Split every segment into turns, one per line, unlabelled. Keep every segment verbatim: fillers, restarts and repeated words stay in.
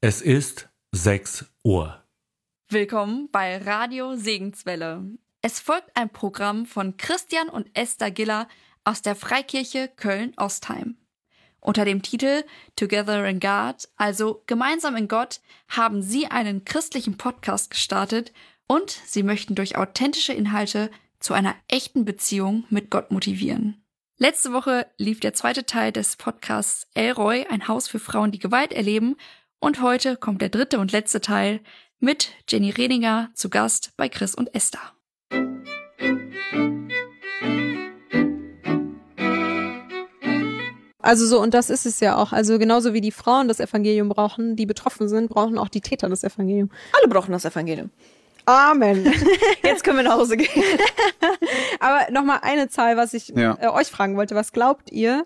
Es ist sechs Uhr.
Willkommen bei Radio Segenswelle. Es folgt ein Programm von Christian und Esther Giller aus der Freikirche Köln-Ostheim. Unter dem Titel Together in God, also gemeinsam in Gott, haben sie einen christlichen Podcast gestartet und sie möchten durch authentische Inhalte zu einer echten Beziehung mit Gott motivieren. Letzte Woche lief der zweite Teil des Podcasts Elroy, ein Haus für Frauen, die Gewalt erleben, und heute kommt der dritte und letzte Teil mit Jenny Redinger zu Gast bei Chris und Esther.
Also so, und das ist es ja auch. Also genauso wie die Frauen das Evangelium brauchen, die betroffen sind, brauchen auch die Täter das Evangelium.
Alle brauchen das Evangelium.
Amen.
Jetzt können wir nach Hause gehen.
Aber nochmal eine Zahl, was ich
Ja.
äh, euch fragen wollte. Was glaubt ihr,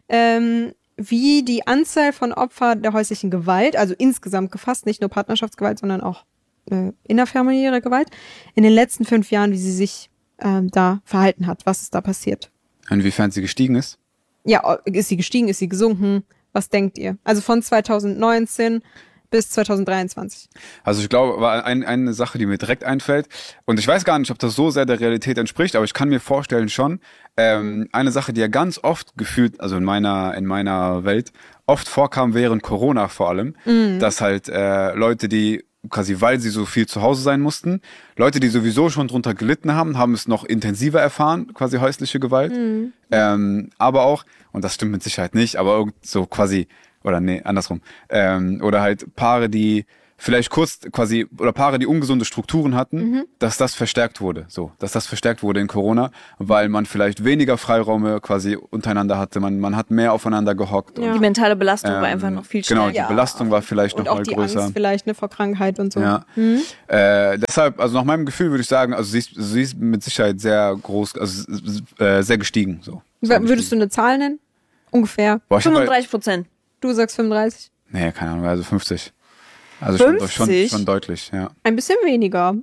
ähm, wie die Anzahl von Opfern der häuslichen Gewalt, also insgesamt gefasst, nicht nur Partnerschaftsgewalt, sondern auch äh, innerfamiliäre Gewalt, in den letzten fünf Jahren, wie sie sich ähm, da verhalten hat? Was ist da passiert?
Inwiefern sie gestiegen ist?
Ja, ist sie gestiegen, ist sie gesunken? Was denkt ihr? Also von zwanzig neunzehn bis zwanzig dreiundzwanzig.
Also ich glaube, war ein, eine Sache, die mir direkt einfällt. Und ich weiß gar nicht, ob das so sehr der Realität entspricht, aber ich kann mir vorstellen schon, ähm, eine Sache, die ja ganz oft gefühlt, also in meiner in meiner Welt, oft vorkam während Corona vor allem,
Mhm.
dass halt äh, Leute, die quasi, weil sie so viel zu Hause sein mussten, Leute, die sowieso schon drunter gelitten haben, haben es noch intensiver erfahren, quasi häusliche Gewalt.
Mhm.
Ähm, aber auch, und das stimmt mit Sicherheit nicht, aber irgend so quasi, oder nee, andersrum, ähm, oder halt Paare, die vielleicht kurz quasi, oder Paare, die ungesunde Strukturen hatten,
Mhm.
dass das verstärkt wurde, so, dass das verstärkt wurde in Corona, weil man vielleicht weniger Freiräume quasi untereinander hatte, man, man hat mehr aufeinander gehockt.
Ja.
Die mentale Belastung war
Ähm,
einfach noch viel
Genau,
stärker.
die
Ja.
Belastung war vielleicht
Und
noch
auch
mal
die
größer.
Angst vielleicht, ne, vor Krankheit und so.
Ja.
Mhm.
Äh, deshalb, also nach meinem Gefühl würde ich sagen, also sie ist, sie ist mit Sicherheit sehr groß, also äh, sehr gestiegen. So. Sehr
W- Würdest du
gestiegen.
eine Zahl nennen? Ungefähr.
Boah, ich hab halt-
fünfunddreißig Prozent.
Du sagst fünfunddreißig.
Nee, keine Ahnung, also fünfzig. Also schon, schon,
fünfzig?
schon deutlich, ja.
Ein bisschen weniger.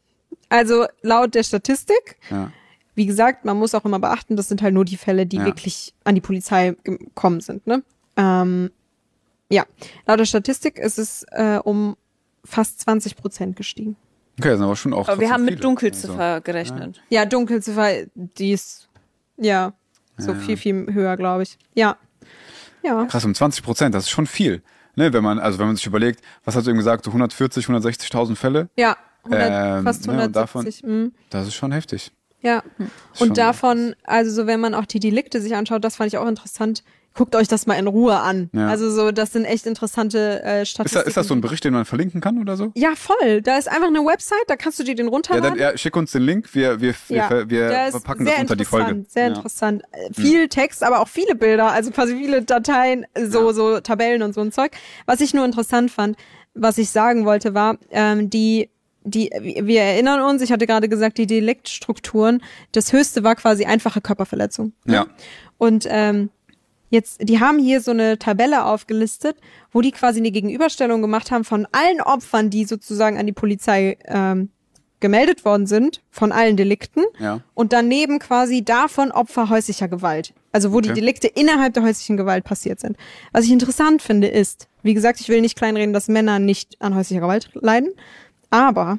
Also laut der Statistik,
ja.
wie gesagt, man muss auch immer beachten, das sind halt nur die Fälle, die
Ja.
wirklich an die Polizei gekommen sind. Ne? Ähm, ja, laut der Statistik ist es äh, um fast zwanzig Prozent gestiegen.
Okay, das sind aber schon auch.
Aber wir
trotzdem
haben mit
viele.
Dunkelziffer
Also,
gerechnet.
Ja, Dunkelziffer, die ist ja so
Ja, ja.
viel, viel höher, glaube ich. Ja. Ja.
krass, um zwanzig Prozent, das ist schon viel. Ne, wenn man, also wenn man sich überlegt, was hast du eben gesagt, so hundertvierzig, hundertsechzigtausend Fälle,
Ja, hundert,
Ähm,
fast
ne, und
hundertsiebzig. mhm.
das ist schon heftig.
Ja.
Ist schon-
Und davon, also so wenn man auch die Delikte sich anschaut, das fand ich auch interessant. Guckt euch das mal in Ruhe an.
Ja.
Also so, das sind echt interessante äh,
Ist,
Statistiken.
da, ist das so ein Bericht, den man verlinken kann oder so?
Ja, voll. Da ist einfach eine Website, da kannst du dir den
Ja,
runterladen.
dann ja, schick uns den Link, wir, wir,
Ja,
wir, wir
der ist
verpacken
sehr
das unter die Folge.
interessant, Sehr
ja.
interessant. Äh, Viel Text, aber auch viele Bilder, also quasi viele Dateien, so,
Ja.
so Tabellen und so ein Zeug. Was ich nur interessant fand, was ich sagen wollte, war, ähm, die Die, wir erinnern uns, ich hatte gerade gesagt, die Deliktstrukturen, das höchste war quasi einfache Körperverletzung.
Ja.
Und ähm, jetzt, die haben hier so eine Tabelle aufgelistet, wo die quasi eine Gegenüberstellung gemacht haben von allen Opfern, die sozusagen an die Polizei ähm, gemeldet worden sind, von allen Delikten.
Ja.
Und daneben quasi davon Opfer häuslicher Gewalt. Also wo
Okay.
die Delikte innerhalb der häuslichen Gewalt passiert sind. Was ich interessant finde ist, wie gesagt, ich will nicht kleinreden, dass Männer nicht an häuslicher Gewalt leiden, aber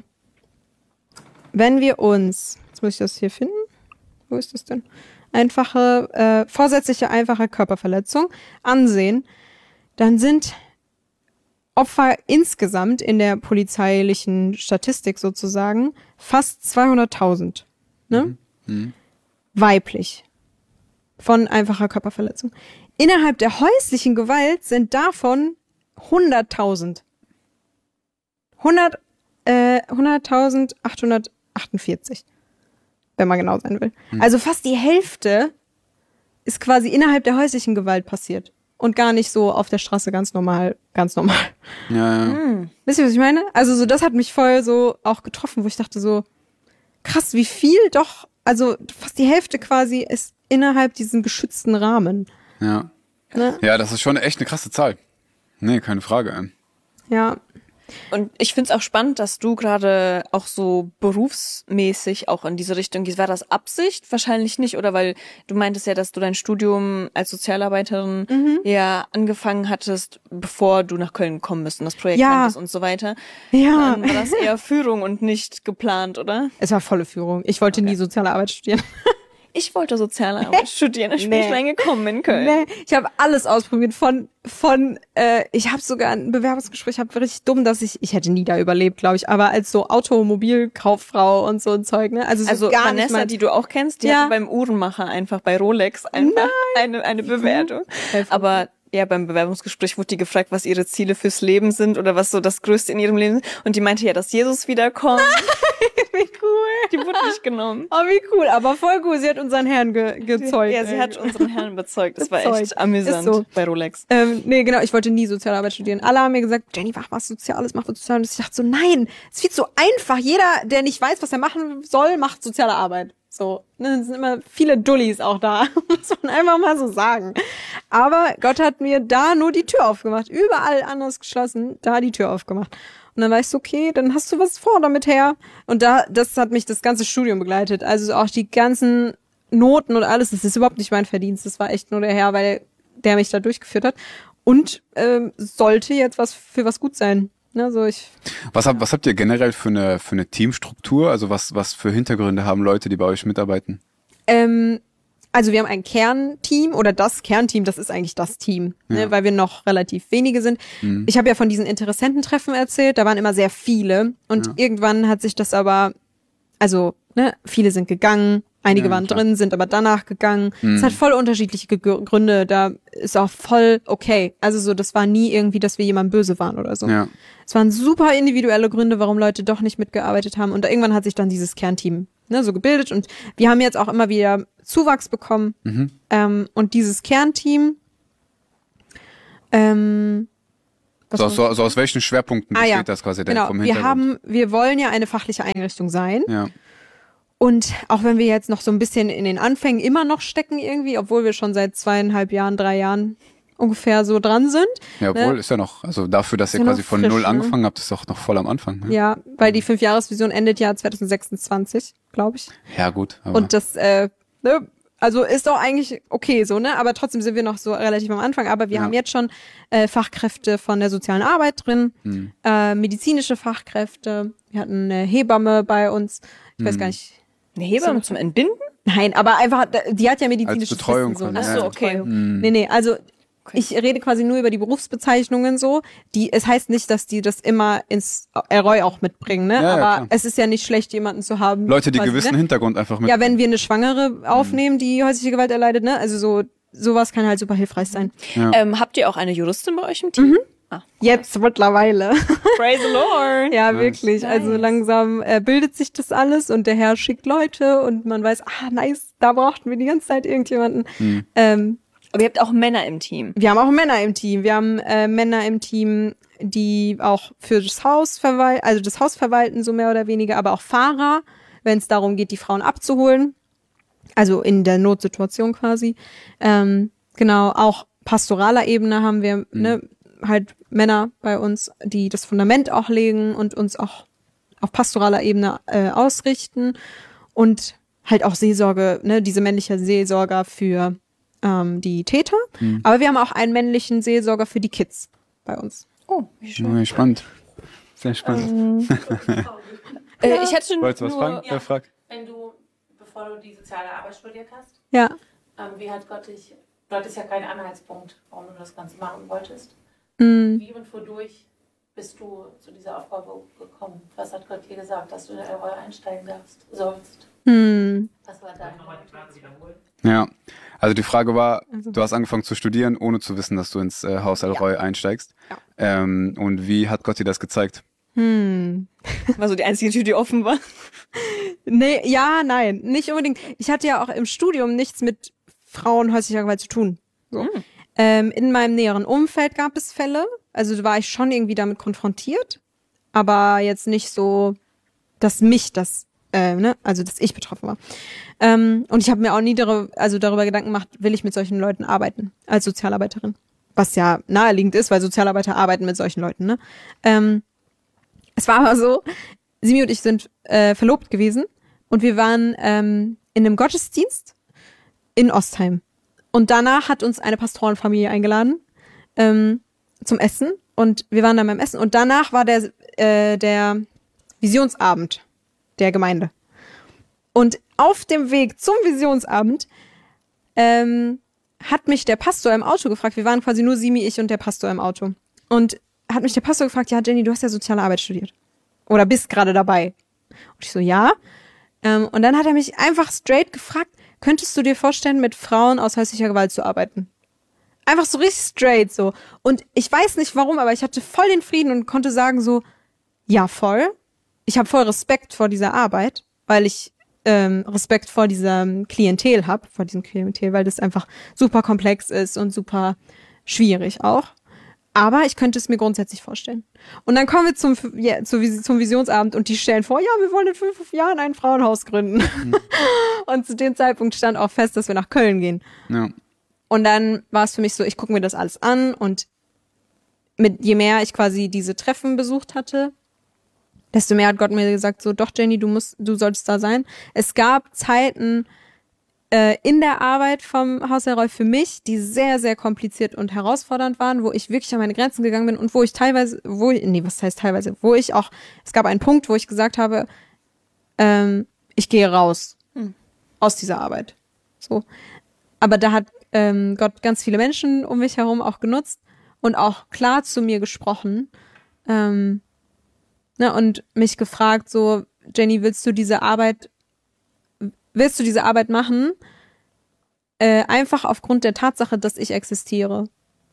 wenn wir uns, jetzt muss ich das hier finden, wo ist das denn? Einfache, äh, vorsätzliche einfache Körperverletzung ansehen, dann sind Opfer insgesamt in der polizeilichen Statistik sozusagen fast zweihunderttausend. Ne?
Mhm.
Weiblich. Von einfacher Körperverletzung. Innerhalb der häuslichen Gewalt sind davon hunderttausend. hundert, äh, hunderttausendachthundertachtundvierzig. Wenn man genau sein will.
Mhm.
Also fast die Hälfte ist quasi innerhalb der häuslichen Gewalt passiert. Und gar nicht so auf der Straße ganz normal, ganz normal.
Ja, ja.
Hm.
Wisst ihr, was ich meine? Also so, das hat mich voll so auch getroffen, wo ich dachte so, krass, wie viel doch, also fast die Hälfte quasi ist innerhalb diesen geschützten Rahmen.
Ja.
Ne?
Ja, das ist schon echt eine krasse Zahl. Nee, keine Frage. ey.
Ja.
Und ich find's auch spannend, dass du gerade auch so berufsmäßig auch in diese Richtung gehst. War das Absicht? Wahrscheinlich nicht, oder? Weil du meintest ja, dass du dein Studium als Sozialarbeiterin
Mhm.
ja angefangen hattest, bevor du nach Köln gekommen bist und das Projekt
Ja.
kanntest und so weiter.
Ja.
Dann war das eher Führung und nicht geplant, oder?
Es war volle Führung. Ich wollte nie soziale Arbeit studieren.
Ich wollte Sozialarbeit studieren, ich bin
Nee.
nicht reingekommen in Köln.
Nee, ich habe alles ausprobiert. Von, von äh, ich habe sogar ein Bewerbungsgespräch, hab richtig dumm, dass ich, ich hätte nie da überlebt, glaube ich, aber als so Automobilkauffrau und so ein Zeug, ne? Also, so
Also
gar
Vanessa,
nicht mein,
die du auch kennst, die
Ja.
hatte beim Uhrenmacher einfach bei Rolex einfach eine, eine Bewertung. Aber ja, beim Bewerbungsgespräch wurde die gefragt, was ihre Ziele fürs Leben sind oder was so das Größte in ihrem Leben ist. Und die meinte ja, dass Jesus wiederkommt.
Wie cool.
Die wurde nicht genommen.
Oh, wie cool, aber voll cool. Sie hat unseren Herrn ge gezeugt.
Ja, sie
ey.
hat unseren Herrn bezeugt. Das war
Bezeugt.
echt amüsant
Ist so.
bei Rolex.
Ähm, nee, genau, ich wollte nie Sozialarbeit studieren. Alle haben mir gesagt, Jenny, mach was Soziales, mach was Soziales. Ich dachte so, nein, es ist viel zu einfach. Jeder, der nicht weiß, was er machen soll, macht soziale Arbeit. So, ne, es sind immer viele Dullis auch da, muss man einfach mal so sagen. Aber Gott hat mir da nur die Tür aufgemacht. Überall anders geschlossen, da die Tür aufgemacht. Und dann weißt du, okay, dann hast du was vor damit her. Und da, das hat mich das ganze Studium begleitet. Also auch die ganzen Noten und alles, das ist überhaupt nicht mein Verdienst. Das war echt nur der Herr, weil der mich da durchgeführt hat. Und ähm, sollte jetzt was für was gut sein. Ne, so ich.
Was, hab, was habt ihr generell für eine, für eine Teamstruktur? Also was, was für Hintergründe haben Leute, die bei euch mitarbeiten?
Ähm, also wir haben ein Kernteam oder das Kernteam, das ist eigentlich das Team, ne,
Ja.
weil wir noch relativ wenige sind.
Mhm.
Ich habe ja von diesen Interessententreffen erzählt, da waren immer sehr viele und
Ja.
irgendwann hat sich das aber, also ne, viele sind gegangen, einige
Ja,
waren
klar.
drin, sind aber danach gegangen.
Mhm.
Es hat voll unterschiedliche Ge- Gründe, da ist auch voll okay. Also so, das war nie irgendwie, dass wir jemandem böse waren oder so.
Ja.
Es waren super individuelle Gründe, warum Leute doch nicht mitgearbeitet haben. Und irgendwann hat sich dann dieses Kernteam ne, so gebildet. Und wir haben jetzt auch immer wieder Zuwachs bekommen.
Mhm.
Ähm, und dieses Kernteam, ähm, was
So, aus- so, so aus welchen Schwerpunkten
Ah,
besteht
ja.
das quasi denn
genau,
vom
wir
Hintergrund?
haben, wir wollen ja eine fachliche Einrichtung sein.
ja.
Und auch wenn wir jetzt noch so ein bisschen in den Anfängen immer noch stecken irgendwie, obwohl wir schon seit zweieinhalb Jahren, drei Jahren ungefähr so dran sind.
ja, obwohl
ne?
ist ja noch, also dafür, dass ihr
Ist ja
quasi
noch
von
frisch,
null
ne?
angefangen habt, ist doch noch voll am Anfang. Ne?
Ja, weil die Fünfjahresvision endet ja zwanzig sechsundzwanzig, glaube ich.
Ja, gut. Aber
Und das, äh, ne, also ist doch eigentlich okay so, ne? Aber trotzdem sind wir noch so relativ am Anfang. Aber wir
Ja.
haben jetzt schon äh, Fachkräfte von der sozialen Arbeit drin,
Hm.
äh, medizinische Fachkräfte. Wir hatten eine Hebamme bei uns. Ich weiß
Hm.
gar nicht.
Eine Hebamme zum Entbinden?
Nein, aber einfach, die hat ja medizinisches
Als Betreuung
Wissen, so,
von-
ne?
ja,
Ach so,
ja.
okay.
Hm.
Nee, nee, also
Okay.
ich rede quasi nur über die Berufsbezeichnungen so. Die, es heißt nicht, dass die das immer ins Erreu auch mitbringen, ne?
Ja, ja,
aber
klar.
es ist ja nicht schlecht, jemanden zu haben.
Leute, die
quasi,
gewissen
ne?
Hintergrund einfach mit.
Ja, wenn wir eine Schwangere aufnehmen, die häusliche Gewalt erleidet, ne? Also so, sowas kann halt super hilfreich sein.
Ja.
Ähm, habt ihr auch eine Juristin bei euch im Team? Ah.
Jetzt mittlerweile.
Praise the Lord.
Ja,
Nice.
wirklich. Also langsam äh, bildet sich das alles und der Herr schickt Leute und man weiß, ah, nice, da brauchten wir die ganze Zeit irgendjemanden.
Hm.
Ähm,
Aber ihr habt auch Männer im Team.
wir haben auch Männer im Team. Wir haben äh, Männer im Team, die auch für das Haus verwalten, also das Haus verwalten, so mehr oder weniger, aber auch Fahrer, wenn es darum geht, die Frauen abzuholen. Also in der Notsituation quasi. Ähm, genau, auch pastoraler Ebene haben wir ne, halt Männer bei uns, die das Fundament auch legen und uns auch auf pastoraler Ebene äh, ausrichten. Und halt auch Seelsorge, ne, diese männliche Seelsorger für ähm, die Täter.
Mhm.
Aber wir haben auch einen männlichen Seelsorger für die Kids bei uns.
Oh, wie schön.
Ja, spannend. Sehr spannend.
Äh, ich hätte
Wolltest du was
nur,
fragen? Ja. frag.
Wenn du, bevor du die soziale Arbeit studiert hast,
Ja.
ähm, wie hat Gott dich, du hattest ja keinen Anhaltspunkt, warum du das Ganze machen wolltest.
Mm.
Wie und wodurch bist du zu dieser Aufgabe gekommen? Was hat Gott dir gesagt, dass du in der Rolle einsteigen darfst, sollst?
Hm.
Was war deine Motivation?
Ja, also die Frage war,
Also-
du hast angefangen zu studieren, ohne zu wissen, dass du ins äh, Haus Elroy einsteigst.
Ja.
Ähm, und wie hat Gott dir das gezeigt?
Hm.
war so die einzige Tür, die offen war.
Nee, ja, nein, nicht unbedingt. Ich hatte ja auch im Studium nichts mit Frauen häuslicher Gewalt zu tun. So.
Hm.
Ähm, in meinem näheren Umfeld gab es Fälle, also war ich schon irgendwie damit konfrontiert, aber jetzt nicht so, dass mich das, äh, ne, also dass ich betroffen war. Ähm, und ich habe mir auch nie darüber, also darüber Gedanken gemacht, will ich mit solchen Leuten arbeiten als Sozialarbeiterin, was ja naheliegend ist, weil Sozialarbeiter arbeiten mit solchen Leuten, ne? Ähm, Es war aber so, Simi und ich sind äh, verlobt gewesen und wir waren ähm, in einem Gottesdienst in Ostheim. Und danach hat uns eine Pastorenfamilie eingeladen ähm, zum Essen und wir waren dann beim Essen und danach war der, äh, der Visionsabend der Gemeinde. Und auf dem Weg zum Visionsabend ähm, hat mich der Pastor im Auto gefragt, wir waren quasi nur Simi, ich und der Pastor im Auto. Und hat mich der Pastor gefragt, ja Jenny, du hast ja soziale Arbeit studiert. Oder bist gerade dabei. Und ich so, ja. Ähm, und dann hat er mich einfach straight gefragt, könntest du dir vorstellen, mit Frauen aus häuslicher Gewalt zu arbeiten? Einfach so richtig straight so. Und ich weiß nicht warum, aber ich hatte voll den Frieden und konnte sagen so, ja voll. Ich habe voll Respekt vor dieser Arbeit, weil ich ähm, Respekt vor diesem Klientel habe, vor diesem Klientel, weil das einfach super komplex ist und super schwierig auch. Aber ich könnte es mir grundsätzlich vorstellen. Und dann kommen wir zum, ja, zum Visionsabend und die stellen vor, ja, wir wollen in fünf Jahren ein Frauenhaus gründen. Mhm. Und zu dem Zeitpunkt stand auch fest, dass wir nach Köln gehen.
Ja.
Und dann war es für mich so, ich gucke mir das alles an und mit, je mehr ich quasi diese Treffen besucht hatte, desto mehr hat Gott mir gesagt, so, doch Jenny, du musst, du solltest da sein. Es gab Zeiten äh, in der Arbeit vom Haus der Roy für mich, die sehr, sehr kompliziert und herausfordernd waren, wo ich wirklich an meine Grenzen gegangen bin und wo ich teilweise, wo ich, nee, was heißt teilweise, wo ich auch, es gab einen Punkt, wo ich gesagt habe, ähm, ich gehe raus hm. aus dieser Arbeit. So. Aber da hat ähm, Gott ganz viele Menschen um mich herum auch genutzt und auch klar zu mir gesprochen, ähm, ne, und mich gefragt, so, Jenny, willst du diese Arbeit willst du diese Arbeit machen, äh, einfach aufgrund der Tatsache, dass ich existiere.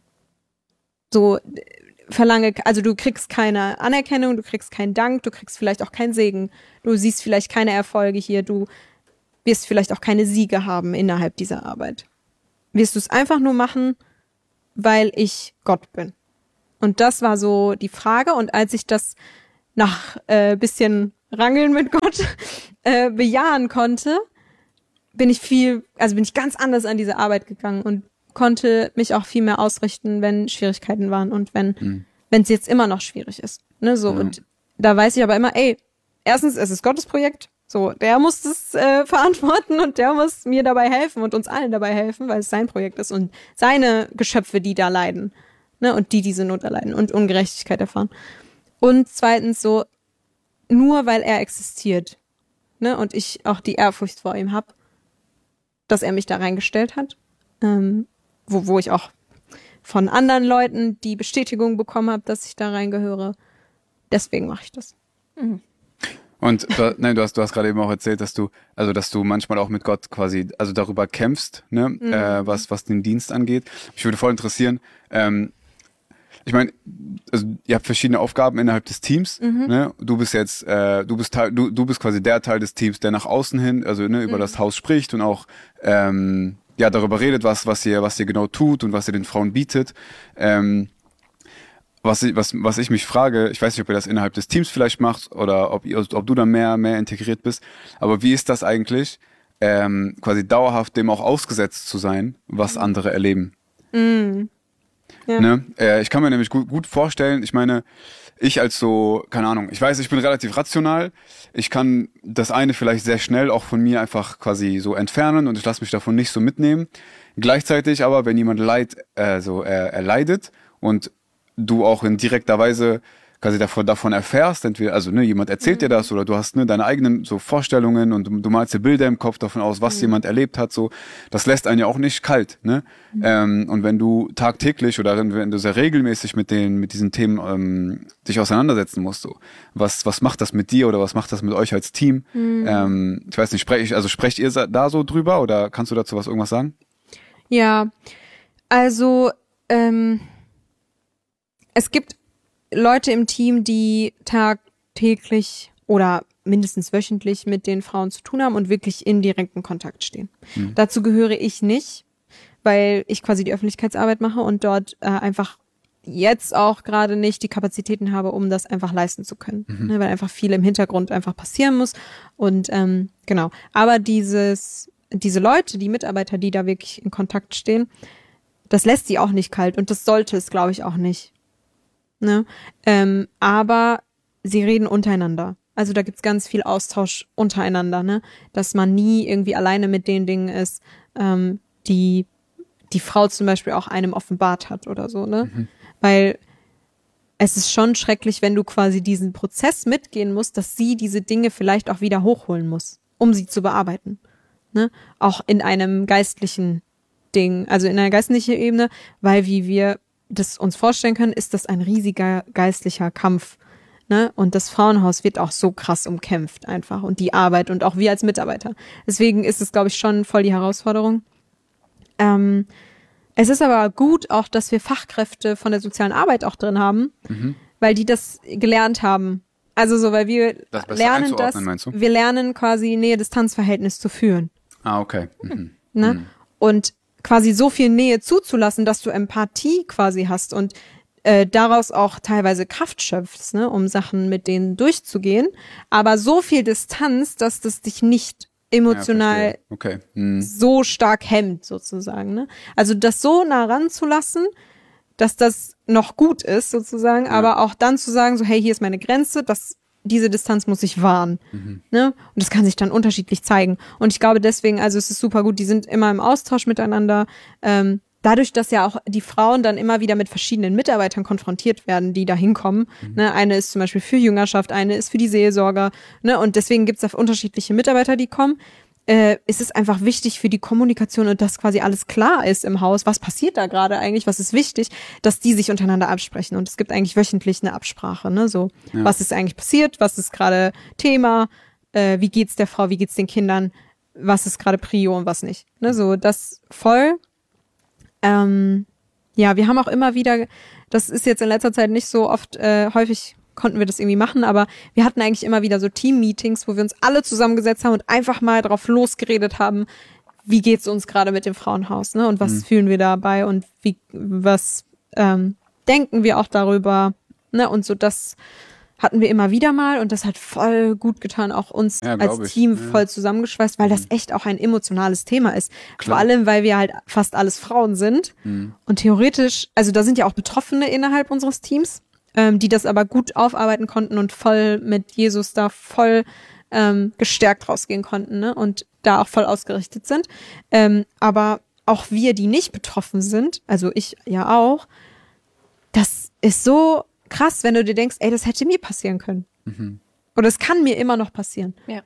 So, verlange, also du kriegst keine Anerkennung, du kriegst keinen Dank, du kriegst vielleicht auch keinen Segen, du siehst vielleicht keine Erfolge hier, du wirst vielleicht auch keine Siege haben innerhalb dieser Arbeit. Wirst du es einfach nur machen, weil ich Gott bin. Und das war so die Frage, und als ich das nach äh, bisschen Rangeln mit Gott äh, bejahen konnte, bin ich viel, also bin ich ganz anders an diese Arbeit gegangen und konnte mich auch viel mehr ausrichten, wenn Schwierigkeiten waren und wenn mhm. wenn es jetzt immer noch schwierig ist. Ne, so, ja. Und da weiß ich aber immer, ey, erstens, es ist Gottes Projekt, so, der muss das äh, verantworten und der muss mir dabei helfen und uns allen dabei helfen, weil es sein Projekt ist und seine Geschöpfe, die da leiden, ne, und die diese Not erleiden und Ungerechtigkeit erfahren. Und zweitens so, nur weil er existiert, ne, und ich auch die Ehrfurcht vor ihm habe, dass er mich da reingestellt hat, ähm, wo, wo ich auch von anderen Leuten die Bestätigung bekommen habe, dass ich da reingehöre. Deswegen mache ich das. Mhm.
Und du, nein, du hast, du hast gerade eben auch erzählt, dass du, also dass du manchmal auch mit Gott quasi, also darüber kämpfst, ne, mhm. äh, was, was den Dienst angeht. Mich würde voll interessieren, ähm, ich meine, also ihr habt verschiedene Aufgaben innerhalb des Teams. Mhm. Ne? Du bist jetzt, äh, du bist Teil, du, du bist quasi der Teil des Teams, der nach außen hin, also ne, über mhm. das Haus spricht und auch ähm, ja darüber redet, was was ihr was ihr genau tut und was ihr den Frauen bietet. Ähm, was ich was was ich mich frage, ich weiß nicht, ob ihr das innerhalb des Teams vielleicht macht oder ob ihr, ob du da mehr mehr integriert bist. Aber wie ist das eigentlich, ähm, quasi dauerhaft dem auch ausgesetzt zu sein, was andere erleben? Mhm. Ja. Ne? Äh, ich kann mir nämlich gut, gut vorstellen, ich meine, ich als so, keine Ahnung, ich weiß, ich bin relativ rational, ich kann das eine vielleicht sehr schnell auch von mir einfach quasi so entfernen und ich lasse mich davon nicht so mitnehmen. Gleichzeitig aber, wenn jemand Leid, äh, so, äh, er leidet und du auch in direkter Weise quasi davon, davon erfährst, entweder, also ne, jemand erzählt mhm. dir das oder du hast ne, deine eigenen so Vorstellungen und du, du malst dir Bilder im Kopf davon aus, was mhm. jemand erlebt hat, so, das lässt einen ja auch nicht kalt, ne? Mhm. Ähm, und wenn du tagtäglich oder wenn du sehr regelmäßig mit den, mit diesen Themen ähm, dich auseinandersetzen musst, so, was, was macht das mit dir oder was macht das mit euch als Team? Mhm. Ähm, ich weiß nicht, sprech, also sprecht ihr da so drüber oder kannst du dazu was irgendwas sagen?
Ja, also ähm, es gibt Leute im Team, die tagtäglich oder mindestens wöchentlich mit den Frauen zu tun haben und wirklich in direkten Kontakt stehen. Mhm. Dazu gehöre ich nicht, weil ich quasi die Öffentlichkeitsarbeit mache und dort äh, einfach jetzt auch gerade nicht die Kapazitäten habe, um das einfach leisten zu können. Mhm. Ne, weil einfach viel im Hintergrund einfach passieren muss. Und ähm, genau. Aber dieses, diese Leute, die Mitarbeiter, die da wirklich in Kontakt stehen, das lässt sie auch nicht kalt und das sollte es, glaube ich, auch nicht. Ne? Ähm, aber sie reden untereinander. Also da gibt's ganz viel Austausch untereinander, ne? Dass man nie irgendwie alleine mit den Dingen ist, ähm, die die Frau zum Beispiel auch einem offenbart hat oder so, ne? Mhm. Weil es ist schon schrecklich, wenn du quasi diesen Prozess mitgehen musst, dass sie diese Dinge vielleicht auch wieder hochholen muss, um sie zu bearbeiten. Ne? Auch in einem geistlichen Ding, also in einer geistlichen Ebene, weil wie wir das uns vorstellen können, ist das ein riesiger geistlicher Kampf. Ne? Und das Frauenhaus wird auch so krass umkämpft einfach und die Arbeit und auch wir als Mitarbeiter. Deswegen ist es, glaube ich, schon voll die Herausforderung. Ähm, Es ist aber gut auch, dass wir Fachkräfte von der sozialen Arbeit auch drin haben, mhm. weil die das gelernt haben. Also so, weil wir
das
lernen das, meinst du? Wir lernen quasi Nähe-Distanz-Verhältnis zu führen.
Ah, okay. Mhm.
Ne?
Mhm.
Und quasi so viel Nähe zuzulassen, dass du Empathie quasi hast und äh, daraus auch teilweise Kraft schöpfst, ne, um Sachen mit denen durchzugehen. Aber so viel Distanz, dass das dich nicht emotional
ja, okay. hm.
so stark hemmt, sozusagen. Ne? Also das so nah ranzulassen, dass das noch gut ist, sozusagen, ja. aber auch dann zu sagen, so hey, hier ist meine Grenze, das, diese Distanz muss ich wahren. Mhm. Ne? Und das kann sich dann unterschiedlich zeigen. Und ich glaube deswegen, also es ist super gut, die sind immer im Austausch miteinander. Ähm, dadurch, dass ja auch die Frauen dann immer wieder mit verschiedenen Mitarbeitern konfrontiert werden, die da hinkommen. Mhm. Ne, eine ist zum Beispiel für Jüngerschaft, eine ist für die Seelsorger. Ne, und deswegen gibt es da unterschiedliche Mitarbeiter, die kommen. Äh, ist es einfach wichtig für die Kommunikation und dass quasi alles klar ist im Haus. Was passiert da gerade eigentlich? Was ist wichtig? Dass die sich untereinander absprechen. Und es gibt eigentlich wöchentlich eine Absprache. Ne, so, ja. Was ist eigentlich passiert? Was ist gerade Thema? Äh, wie geht's der Frau? Wie geht's den Kindern? Was ist gerade Prio und was nicht? Ne, so, das voll. Ähm, ja, wir haben auch immer wieder, das ist jetzt in letzter Zeit nicht so oft, äh, häufig konnten wir das irgendwie machen, aber wir hatten eigentlich immer wieder so Team-Meetings, wo wir uns alle zusammengesetzt haben und einfach mal drauf losgeredet haben, wie geht's uns gerade mit dem Frauenhaus, ne? Und was mhm. fühlen wir dabei und wie, was ähm, denken wir auch darüber, ne? Und so das hatten wir immer wieder mal und das hat voll gut getan, auch uns
ja,
als
ich.
Team
ja.
voll zusammengeschweißt, weil das echt auch ein emotionales Thema ist. Klar. Vor allem, weil wir halt fast alles Frauen sind mhm. und theoretisch, also da sind ja auch Betroffene innerhalb unseres Teams, ähm, die das aber gut aufarbeiten konnten und voll mit Jesus da voll ähm, gestärkt rausgehen konnten, ne? Und da auch voll ausgerichtet sind. Ähm, aber auch wir, die nicht betroffen sind, also ich ja auch, das ist so krass, wenn du dir denkst, ey, das hätte mir passieren können. Mhm. Oder es kann mir immer noch passieren.
Ja.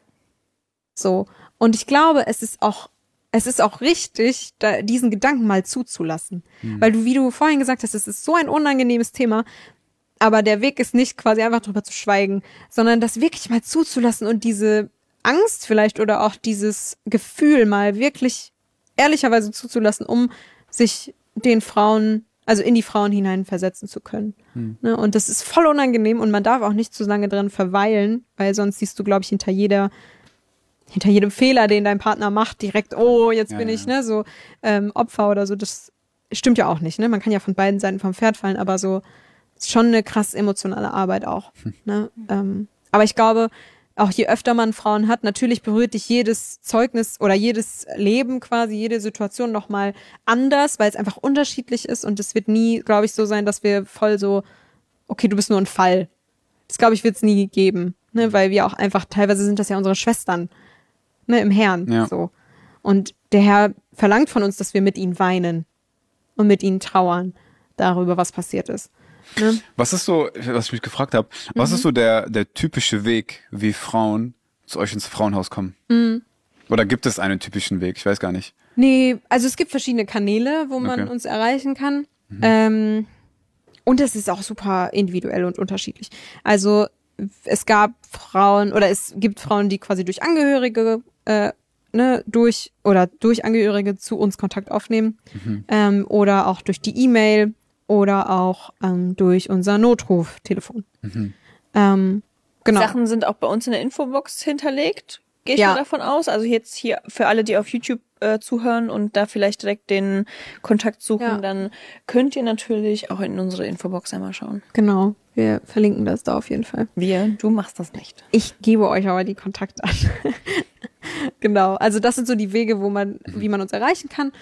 So. Und ich glaube, es ist auch, es ist auch richtig, da, diesen Gedanken mal zuzulassen. Mhm. Weil du, wie du vorhin gesagt hast, es ist so ein unangenehmes Thema, aber der Weg ist nicht quasi einfach drüber zu schweigen, sondern das wirklich mal zuzulassen und diese Angst vielleicht oder auch dieses Gefühl mal wirklich ehrlicherweise zuzulassen, um sich den Frauen also in die Frauen hineinversetzen zu können. Hm. Ne? Und das ist voll unangenehm und man darf auch nicht zu lange dran verweilen, weil sonst siehst du, glaube ich, hinter jeder, hinter jedem Fehler, den dein Partner macht, direkt, oh, jetzt ja, bin ja. ich ne so ähm, Opfer oder so. Das stimmt ja auch nicht. Ne? Man kann ja von beiden Seiten vom Pferd fallen, aber so ist schon eine krass emotionale Arbeit auch. Hm. Ne? Ähm, aber ich glaube, auch je öfter man Frauen hat, natürlich berührt dich jedes Zeugnis oder jedes Leben quasi, jede Situation nochmal anders, weil es einfach unterschiedlich ist und es wird nie, glaube ich, so sein, dass wir voll so, okay, du bist nur ein Fall. Das, glaube ich, wird es nie geben, ne, weil wir auch einfach, teilweise sind das ja unsere Schwestern, ne, im Herrn,
ja.
so. Und der Herr verlangt von uns, dass wir mit ihnen weinen und mit ihnen trauern darüber, was passiert ist. Ne?
Was ist so, was ich mich gefragt habe, was mhm. ist so der, der typische Weg, wie Frauen zu euch ins Frauenhaus kommen?
Mhm.
Oder gibt es einen typischen Weg? Ich weiß gar nicht.
Nee, also es gibt verschiedene Kanäle, wo man
okay.
uns erreichen kann.
Mhm.
Ähm, und es ist auch super individuell und unterschiedlich. Also es gab Frauen oder es gibt Frauen, die quasi durch Angehörige äh, ne, durch oder durch Angehörige zu uns Kontakt aufnehmen mhm. ähm, oder auch durch die E-Mail oder auch ähm, durch unser Notruftelefon. Mhm. Ähm, genau.
Sachen sind auch bei uns in der Infobox hinterlegt. Gehe ich
ja.
mal davon aus. Also jetzt hier für alle, die auf YouTube äh, zuhören und da vielleicht direkt den Kontakt suchen, ja. dann könnt ihr natürlich auch in unsere Infobox einmal schauen.
Genau, wir verlinken das da auf jeden Fall.
Wir, du machst das nicht.
Ich gebe euch aber die Kontakte an. Genau, also das sind so die Wege, wo man, wie man uns erreichen kann.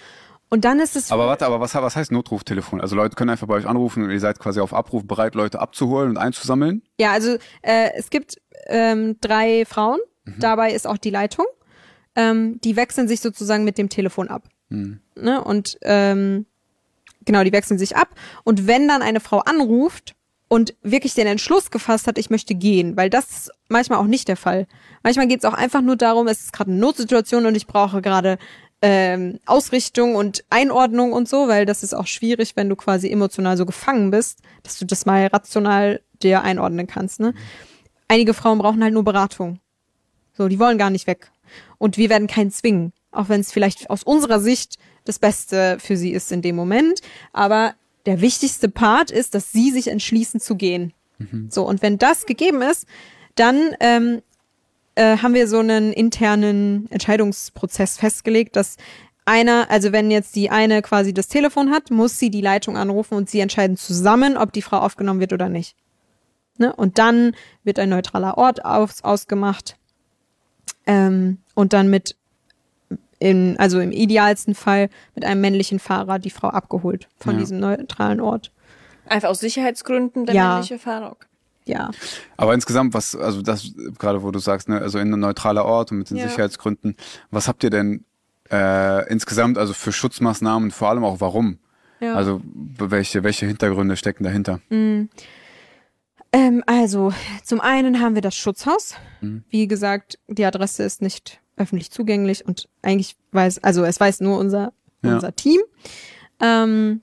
Und dann ist es...
Aber warte, aber was, was heißt Notruftelefon? Also Leute können einfach bei euch anrufen und ihr seid quasi auf Abruf bereit, Leute abzuholen und einzusammeln?
Ja, also äh, es gibt ähm, drei Frauen, mhm. dabei ist auch die Leitung. Ähm, die wechseln sich sozusagen mit dem Telefon ab. Mhm. Ne? Und ähm, genau, die wechseln sich ab. Und wenn dann eine Frau anruft und wirklich den Entschluss gefasst hat, ich möchte gehen, weil das ist manchmal auch nicht der Fall. Manchmal geht es auch einfach nur darum, es ist gerade eine Notsituation und ich brauche gerade ähm, Ausrichtung und Einordnung und so, weil das ist auch schwierig, wenn du quasi emotional so gefangen bist, dass du das mal rational dir einordnen kannst. Ne? Einige Frauen brauchen halt nur Beratung. So, die wollen gar nicht weg. Und wir werden keinen zwingen, auch wenn es vielleicht aus unserer Sicht das Beste für sie ist in dem Moment. Aber der wichtigste Part ist, dass sie sich entschließen zu gehen. Mhm. So, und wenn das gegeben ist, dann ähm, äh, haben wir so einen internen Entscheidungsprozess festgelegt, dass einer, also wenn jetzt die eine quasi das Telefon hat, muss sie die Leitung anrufen und sie entscheiden zusammen, ob die Frau aufgenommen wird oder nicht. Ne? Und dann wird ein neutraler Ort aus, ausgemacht ähm, und dann mit In, also im idealsten Fall mit einem männlichen Fahrer die Frau abgeholt von ja. diesem neutralen Ort.
Einfach aus Sicherheitsgründen der
ja.
männliche Fahrer?
Ja.
Aber insgesamt, was, also das, gerade wo du sagst, ne, also in ein neutraler Ort und mit den
ja.
Sicherheitsgründen, was habt ihr denn äh, insgesamt, also für Schutzmaßnahmen, vor allem auch warum? Ja. Also welche, welche Hintergründe stecken dahinter?
Mhm. Ähm, also zum einen haben wir das Schutzhaus. Mhm. Wie gesagt, die Adresse ist nicht öffentlich zugänglich und eigentlich weiß, also es weiß nur unser, ja. unser Team, ähm,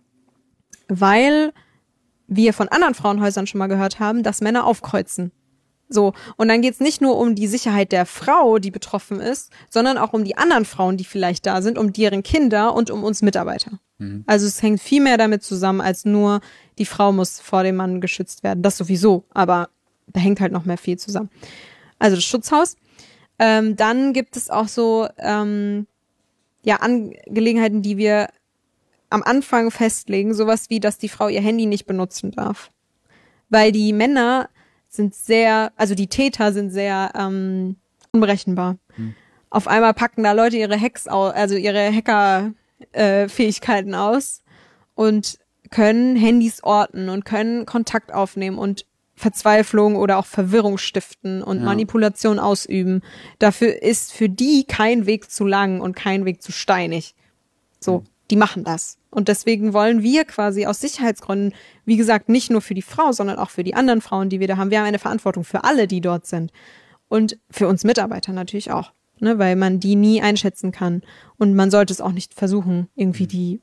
weil wir von anderen Frauenhäusern schon mal gehört haben, dass Männer aufkreuzen. So, und dann geht's nicht nur um die Sicherheit der Frau, die betroffen ist, sondern auch um die anderen Frauen, die vielleicht da sind, um deren Kinder und um uns Mitarbeiter. Mhm. Also es hängt viel mehr damit zusammen, als nur die Frau muss vor dem Mann geschützt werden. Das sowieso, aber da hängt halt noch mehr viel zusammen. Also das Schutzhaus. Ähm, dann gibt es auch so ähm, ja Angelegenheiten, die wir am Anfang festlegen, sowas wie, dass die Frau ihr Handy nicht benutzen darf. Weil die Männer sind sehr, also die Täter sind sehr ähm, unberechenbar. Hm. Auf einmal packen da Leute ihre Hacks aus, also ihre Hacker-Fähigkeiten äh, aus und können Handys orten und können Kontakt aufnehmen und Verzweiflung oder auch Verwirrung stiften und ja. Manipulation ausüben. Dafür ist für die kein Weg zu lang und kein Weg zu steinig. So, mhm. die machen das. Und deswegen wollen wir quasi aus Sicherheitsgründen, wie gesagt, nicht nur für die Frau, sondern auch für die anderen Frauen, die wir da haben. Wir haben eine Verantwortung für alle, die dort sind. Und für uns Mitarbeiter natürlich auch. Ne, weil man die nie einschätzen kann. Und man sollte es auch nicht versuchen, irgendwie die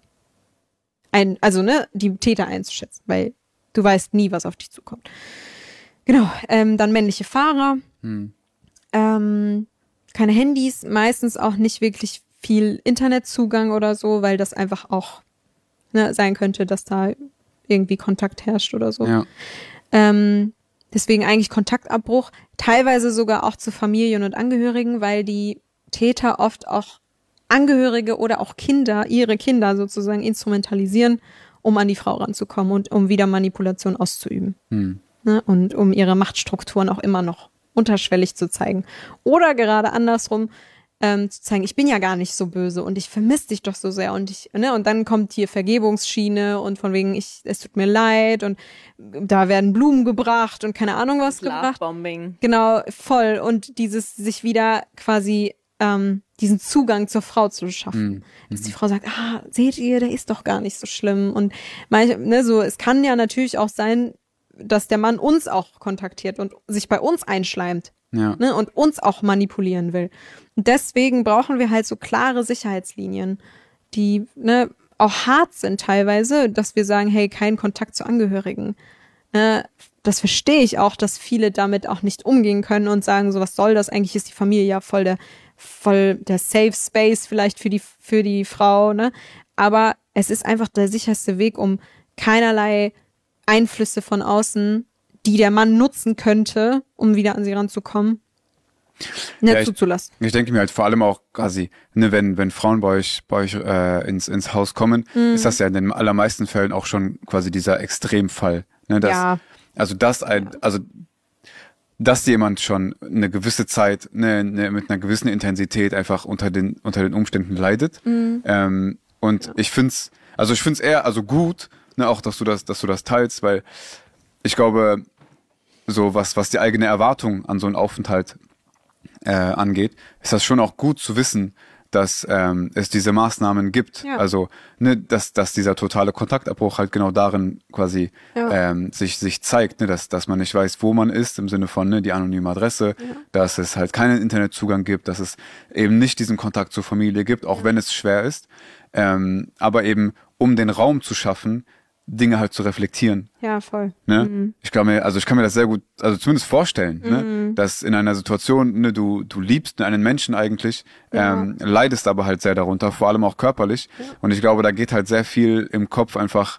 ein, also ne, die Täter einzuschätzen, weil du weißt nie, was auf dich zukommt. Genau, ähm, dann männliche Fahrer, hm. ähm, keine Handys, meistens auch nicht wirklich viel Internetzugang oder so, weil das einfach auch ne, sein könnte, dass da irgendwie Kontakt herrscht oder so. Ja. Ähm, deswegen eigentlich Kontaktabbruch, teilweise sogar auch zu Familien und Angehörigen, weil die Täter oft auch Angehörige oder auch Kinder, ihre Kinder sozusagen instrumentalisieren, um an die Frau ranzukommen und um wieder Manipulation auszuüben. Hm. Ne? Und um ihre Machtstrukturen auch immer noch unterschwellig zu zeigen. Oder gerade andersrum ähm, zu zeigen, ich bin ja gar nicht so böse und ich vermisse dich doch so sehr. Und ich, ne, und dann kommt hier Vergebungsschiene und von wegen, ich, es tut mir leid und da werden Blumen gebracht und keine Ahnung was gebracht.
Lovebombing.
Genau, voll. Und dieses sich wieder quasi ähm, diesen Zugang zur Frau zu schaffen. Mhm. Dass die Frau sagt, ah, seht ihr, der ist doch gar nicht so schlimm. Und manche, ne, so, es kann ja natürlich auch sein, dass der Mann uns auch kontaktiert und sich bei uns einschleimt. Ja. Ne, und uns auch manipulieren will. Und deswegen brauchen wir halt so klare Sicherheitslinien, die ne, auch hart sind teilweise, dass wir sagen, hey, kein Kontakt zu Angehörigen. Äh, das verstehe ich auch, dass viele damit auch nicht umgehen können und sagen, so was soll das? Eigentlich ist die Familie ja voll der voll der Safe Space vielleicht für die für die Frau, ne? Aber es ist einfach der sicherste Weg, um keinerlei Einflüsse von außen, die der Mann nutzen könnte, um wieder an sie ranzukommen, nicht
ja,
zuzulassen.
Ich, ich denke mir halt vor allem auch quasi, ne, wenn wenn Frauen bei euch bei euch äh, ins ins Haus kommen, mhm. ist das ja in den allermeisten Fällen auch schon quasi dieser Extremfall, ne, dass, ja. Also das ein, also dass jemand schon eine gewisse Zeit ne, ne, mit einer gewissen Intensität einfach unter den unter den Umständen leidet, mhm. ähm, Und ja. ich find's, also ich find's eher, also gut, ne, auch, dass du das, dass du das teilst, weil ich glaube, so was, was die eigene Erwartung an so einen Aufenthalt äh, angeht, ist das schon auch gut zu wissen, dass ähm, es diese Maßnahmen gibt. Ja. Also, ne, dass, dass dieser totale Kontaktabbruch halt genau darin quasi ja. ähm, sich, sich zeigt, ne, dass, dass man nicht weiß, wo man ist, im Sinne von ne, die anonyme Adresse, ja. dass es halt keinen Internetzugang gibt, dass es eben nicht diesen Kontakt zur Familie gibt, auch ja. wenn es schwer ist. Ähm, aber eben, um den Raum zu schaffen, Dinge halt zu reflektieren.
Ja, voll.
Ne?
Mhm.
Ich glaube mir, also ich kann mir das sehr gut, also zumindest vorstellen, mhm. ne? Dass in einer Situation, ne, du, du liebst einen Menschen eigentlich, ja. ähm, leidest aber halt sehr darunter, vor allem auch körperlich. Ja. Und ich glaube, da geht halt sehr viel im Kopf einfach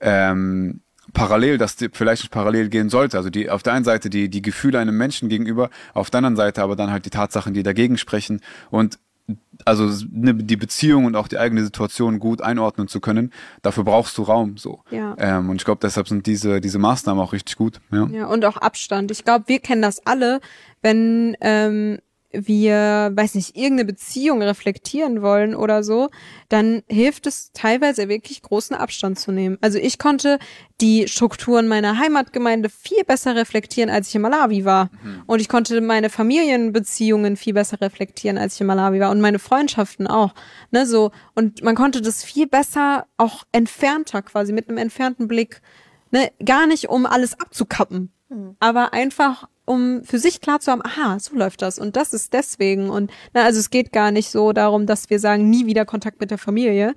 ähm, parallel, dass die vielleicht nicht parallel gehen sollte. Also die auf der einen Seite die, die Gefühle einem Menschen gegenüber, auf der anderen Seite aber dann halt die Tatsachen, die dagegen sprechen. Und also ne, die Beziehung und auch die eigene Situation gut einordnen zu können, dafür brauchst du Raum so.
Ja.
Ähm, und ich glaube, deshalb sind diese diese Maßnahmen auch richtig gut. Ja,
ja und auch Abstand. Ich glaube, wir kennen das alle, wenn ähm, wir, weiß nicht, irgendeine Beziehung reflektieren wollen oder so, dann hilft es teilweise wirklich, großen Abstand zu nehmen. Also ich konnte die Strukturen meiner Heimatgemeinde viel besser reflektieren, als ich in Malawi war. Mhm. Und ich konnte meine Familienbeziehungen viel besser reflektieren, als ich in Malawi war. Und meine Freundschaften auch. Ne, so. Und man konnte das viel besser, auch entfernter quasi, mit einem entfernten Blick, ne, gar nicht um alles abzukappen, mhm. aber einfach um für sich klar zu haben, aha, so läuft das und das ist deswegen. Und na, also es geht gar nicht so darum, dass wir sagen, nie wieder Kontakt mit der Familie.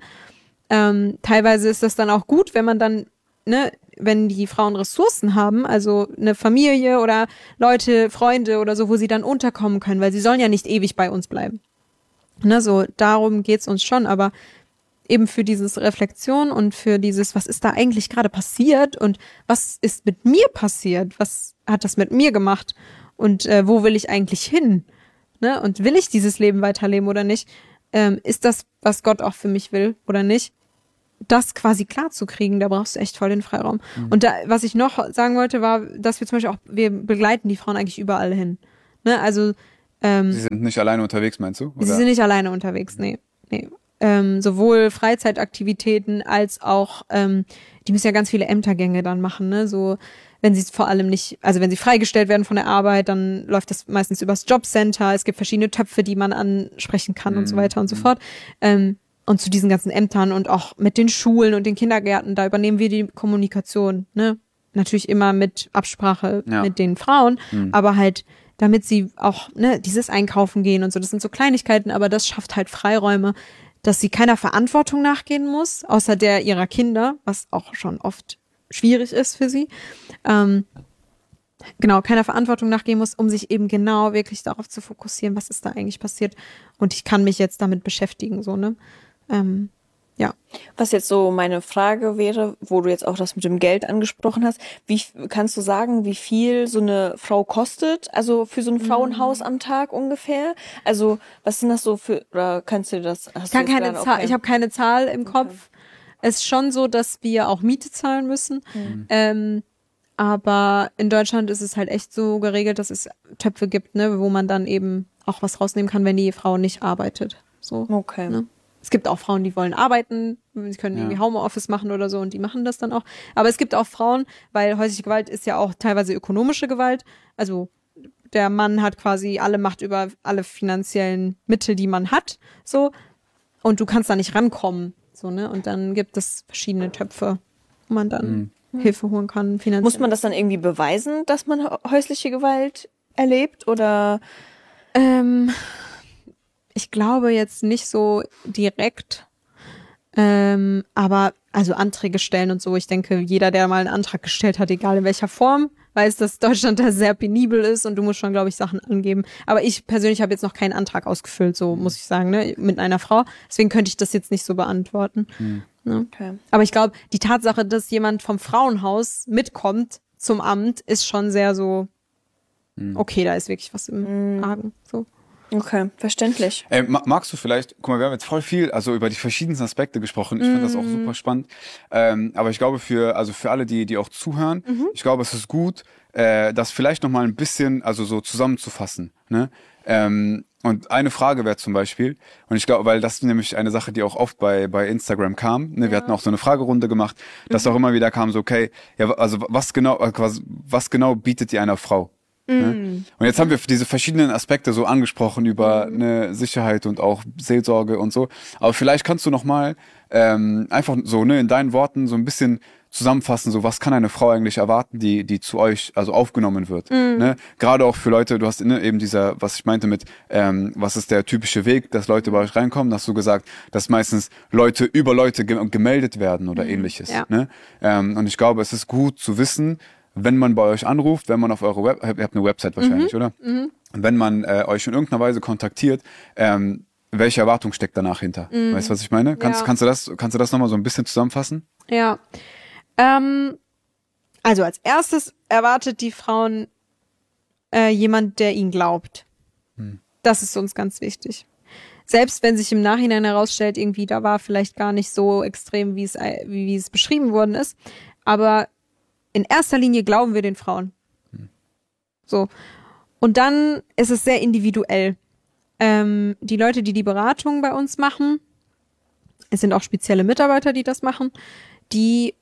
Ähm, teilweise ist das dann auch gut, wenn man dann, ne, wenn die Frauen Ressourcen haben, also eine Familie oder Leute, Freunde oder so, wo sie dann unterkommen können, weil sie sollen ja nicht ewig bei uns bleiben. Ne, so darum geht's uns schon, aber eben für dieses Reflexion und für dieses, was ist da eigentlich gerade passiert und was ist mit mir passiert, was hat das mit mir gemacht und äh, wo will ich eigentlich hin, ne? Und will ich dieses Leben weiterleben oder nicht? Ähm, ist das, was Gott auch für mich will oder nicht? Das quasi klar zu kriegen, da brauchst du echt voll den Freiraum. Mhm. Und da, was ich noch sagen wollte, war, dass wir zum Beispiel auch, wir begleiten die Frauen eigentlich überall hin, ne? Also ähm,
sie sind nicht alleine unterwegs, meinst du? Oder?
Sie sind nicht alleine unterwegs, nee, nee. Ähm, sowohl Freizeitaktivitäten als auch, ähm, die müssen ja ganz viele Ämtergänge dann machen, ne, so, wenn sie vor allem nicht, also wenn sie freigestellt werden von der Arbeit, dann läuft das meistens übers Jobcenter, es gibt verschiedene Töpfe, die man ansprechen kann mhm. und so weiter und so fort, ähm, und zu diesen ganzen Ämtern und auch mit den Schulen und den Kindergärten, da übernehmen wir die Kommunikation, ne, natürlich immer mit Absprache ja. mit den Frauen, mhm. aber halt, damit sie auch, ne, dieses Einkaufen gehen und so, das sind so Kleinigkeiten, aber das schafft halt Freiräume, dass sie keiner Verantwortung nachgehen muss, außer der ihrer Kinder, was auch schon oft schwierig ist für sie. Ähm, genau, keiner Verantwortung nachgehen muss, um sich eben genau wirklich darauf zu fokussieren, was ist da eigentlich passiert. Und ich kann mich jetzt damit beschäftigen, so, ne? Ähm, ja.
Was jetzt so meine Frage wäre, wo du jetzt auch das mit dem Geld angesprochen hast, wie kannst du sagen, wie viel so eine Frau kostet, also für so ein Frauenhaus am Tag ungefähr? Also was sind das so für, oder kannst du das? Hast
ich kann
du
keine Zahl, ich habe keine Zahl im
okay.
Kopf. Es ist schon so, dass wir auch Miete zahlen müssen. Mhm. Ähm, aber in Deutschland ist es halt echt so geregelt, dass es Töpfe gibt, ne, wo man dann eben auch was rausnehmen kann, wenn die Frau nicht arbeitet. So.
Okay.
Ne? Es gibt auch Frauen, die wollen arbeiten, sie können irgendwie ja. Homeoffice machen oder so und die machen das dann auch. Aber es gibt auch Frauen, weil häusliche Gewalt ist ja auch teilweise ökonomische Gewalt. Also der Mann hat quasi alle Macht über alle finanziellen Mittel, die man hat, so. Und du kannst da nicht rankommen, so, ne? Und dann gibt es verschiedene Töpfe, wo man dann mhm. Hilfe holen kann, finanziell.
Muss man das dann irgendwie beweisen, dass man häusliche Gewalt erlebt oder?
Ähm, Ich glaube jetzt nicht so direkt, ähm, aber also Anträge stellen und so. Ich denke, jeder, der mal einen Antrag gestellt hat, egal in welcher Form, weiß, dass Deutschland da sehr penibel ist und du musst schon, glaube ich, Sachen angeben. Aber ich persönlich habe jetzt noch keinen Antrag ausgefüllt, so muss ich sagen, ne, mit einer Frau. Deswegen könnte ich das jetzt nicht so beantworten. Mhm. Ne? Okay. Aber ich glaube, die Tatsache, dass jemand vom Frauenhaus mitkommt zum Amt, ist schon sehr so, mhm. okay, da ist wirklich was im mhm. Argen, so.
Okay, verständlich.
Ey, magst du vielleicht, guck mal, wir haben jetzt voll viel, also über die verschiedensten Aspekte gesprochen. Ich mm. finde das auch super spannend. Ähm, aber ich glaube für, also für alle, die, die auch zuhören, mhm. ich glaube, es ist gut, äh, das vielleicht nochmal ein bisschen, also so zusammenzufassen. Ne? Ähm, und eine Frage wäre zum Beispiel, und ich glaube, weil das ist nämlich eine Sache, die auch oft bei, bei Instagram kam, ne? Wir
Ja.
hatten auch so eine Fragerunde gemacht, dass auch immer wieder kam so, okay, ja, also was genau, was, was genau bietet ihr einer Frau? Ne? Und jetzt haben wir diese verschiedenen Aspekte so angesprochen über eine Sicherheit und auch Seelsorge und so. Aber vielleicht kannst du noch mal ähm, einfach so ne in deinen Worten so ein bisschen zusammenfassen, so was kann eine Frau eigentlich erwarten, die die zu euch also aufgenommen wird. Ne? Gerade auch für Leute, du hast ne, eben dieser, was ich meinte mit, ähm, was ist der typische Weg, dass Leute bei euch reinkommen, hast du gesagt, dass meistens Leute über Leute ge- gemeldet werden oder ähnliches.
Ja.
Ne? Ähm, und ich glaube, es ist gut zu wissen, wenn man bei euch anruft, wenn man auf eure Web, ihr habt eine Website wahrscheinlich, oder? Und wenn man äh, euch in irgendeiner Weise kontaktiert, ähm, welche Erwartung steckt danach hinter? Weißt du, was ich meine? Kannst,
Ja.
kannst du das, kannst du das nochmal so ein bisschen zusammenfassen?
Ja. Ähm, also als erstes erwartet die Frauen äh, jemand, der ihnen glaubt. Das ist uns ganz wichtig. Selbst wenn sich im Nachhinein herausstellt, irgendwie da war vielleicht gar nicht so extrem, wie es, äh, wie, wie es beschrieben worden ist. Aber in erster Linie glauben wir den Frauen. So. Und dann ist es sehr individuell. Ähm, die Leute, die die Beratung bei uns machen, es sind auch spezielle Mitarbeiter, die das machen, die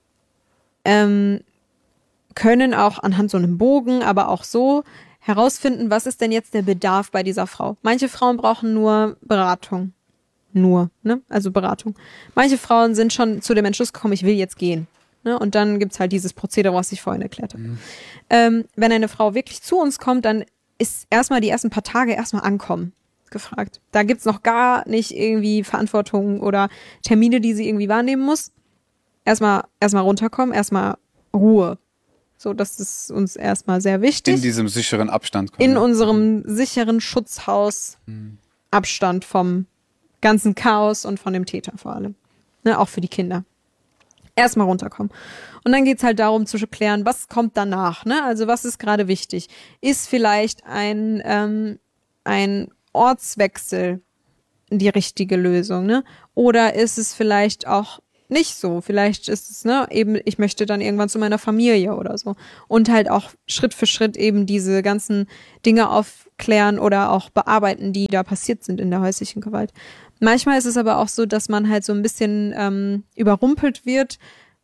ähm, können auch anhand so einem Bogen, aber auch so herausfinden, was ist denn jetzt der Bedarf bei dieser Frau. Manche Frauen brauchen nur Beratung. Nur, ne? Also Beratung. Manche Frauen sind schon zu dem Entschluss gekommen, ich will jetzt gehen. Ne? Und dann gibt's halt dieses Prozedere, was ich vorhin erklärt habe. Mhm. Ähm, wenn eine Frau wirklich zu uns kommt, dann ist erstmal die ersten paar Tage erstmal ankommen gefragt. Da gibt's noch gar nicht irgendwie Verantwortung oder Termine, die sie irgendwie wahrnehmen muss. Erstmal erstmal runterkommen, erstmal Ruhe. So, das ist uns erstmal sehr wichtig.
In diesem sicheren Abstand. quasi.
In unserem sicheren Schutzhaus
Mhm.
Abstand vom ganzen Chaos und von dem Täter vor allem. Ne, auch für die Kinder. Erstmal runterkommen. Und dann geht's halt darum zu klären, was kommt danach, ne? Also was ist gerade wichtig? Ist vielleicht ein, ähm, ein Ortswechsel die richtige Lösung, ne? Oder ist es vielleicht auch nicht so? Vielleicht ist es, ne, eben, ich möchte dann irgendwann zu meiner Familie oder so. Und halt auch Schritt für Schritt eben diese ganzen Dinge aufklären oder auch bearbeiten, die da passiert sind in der häuslichen Gewalt. Manchmal ist es aber auch so, dass man halt so ein bisschen ähm, überrumpelt wird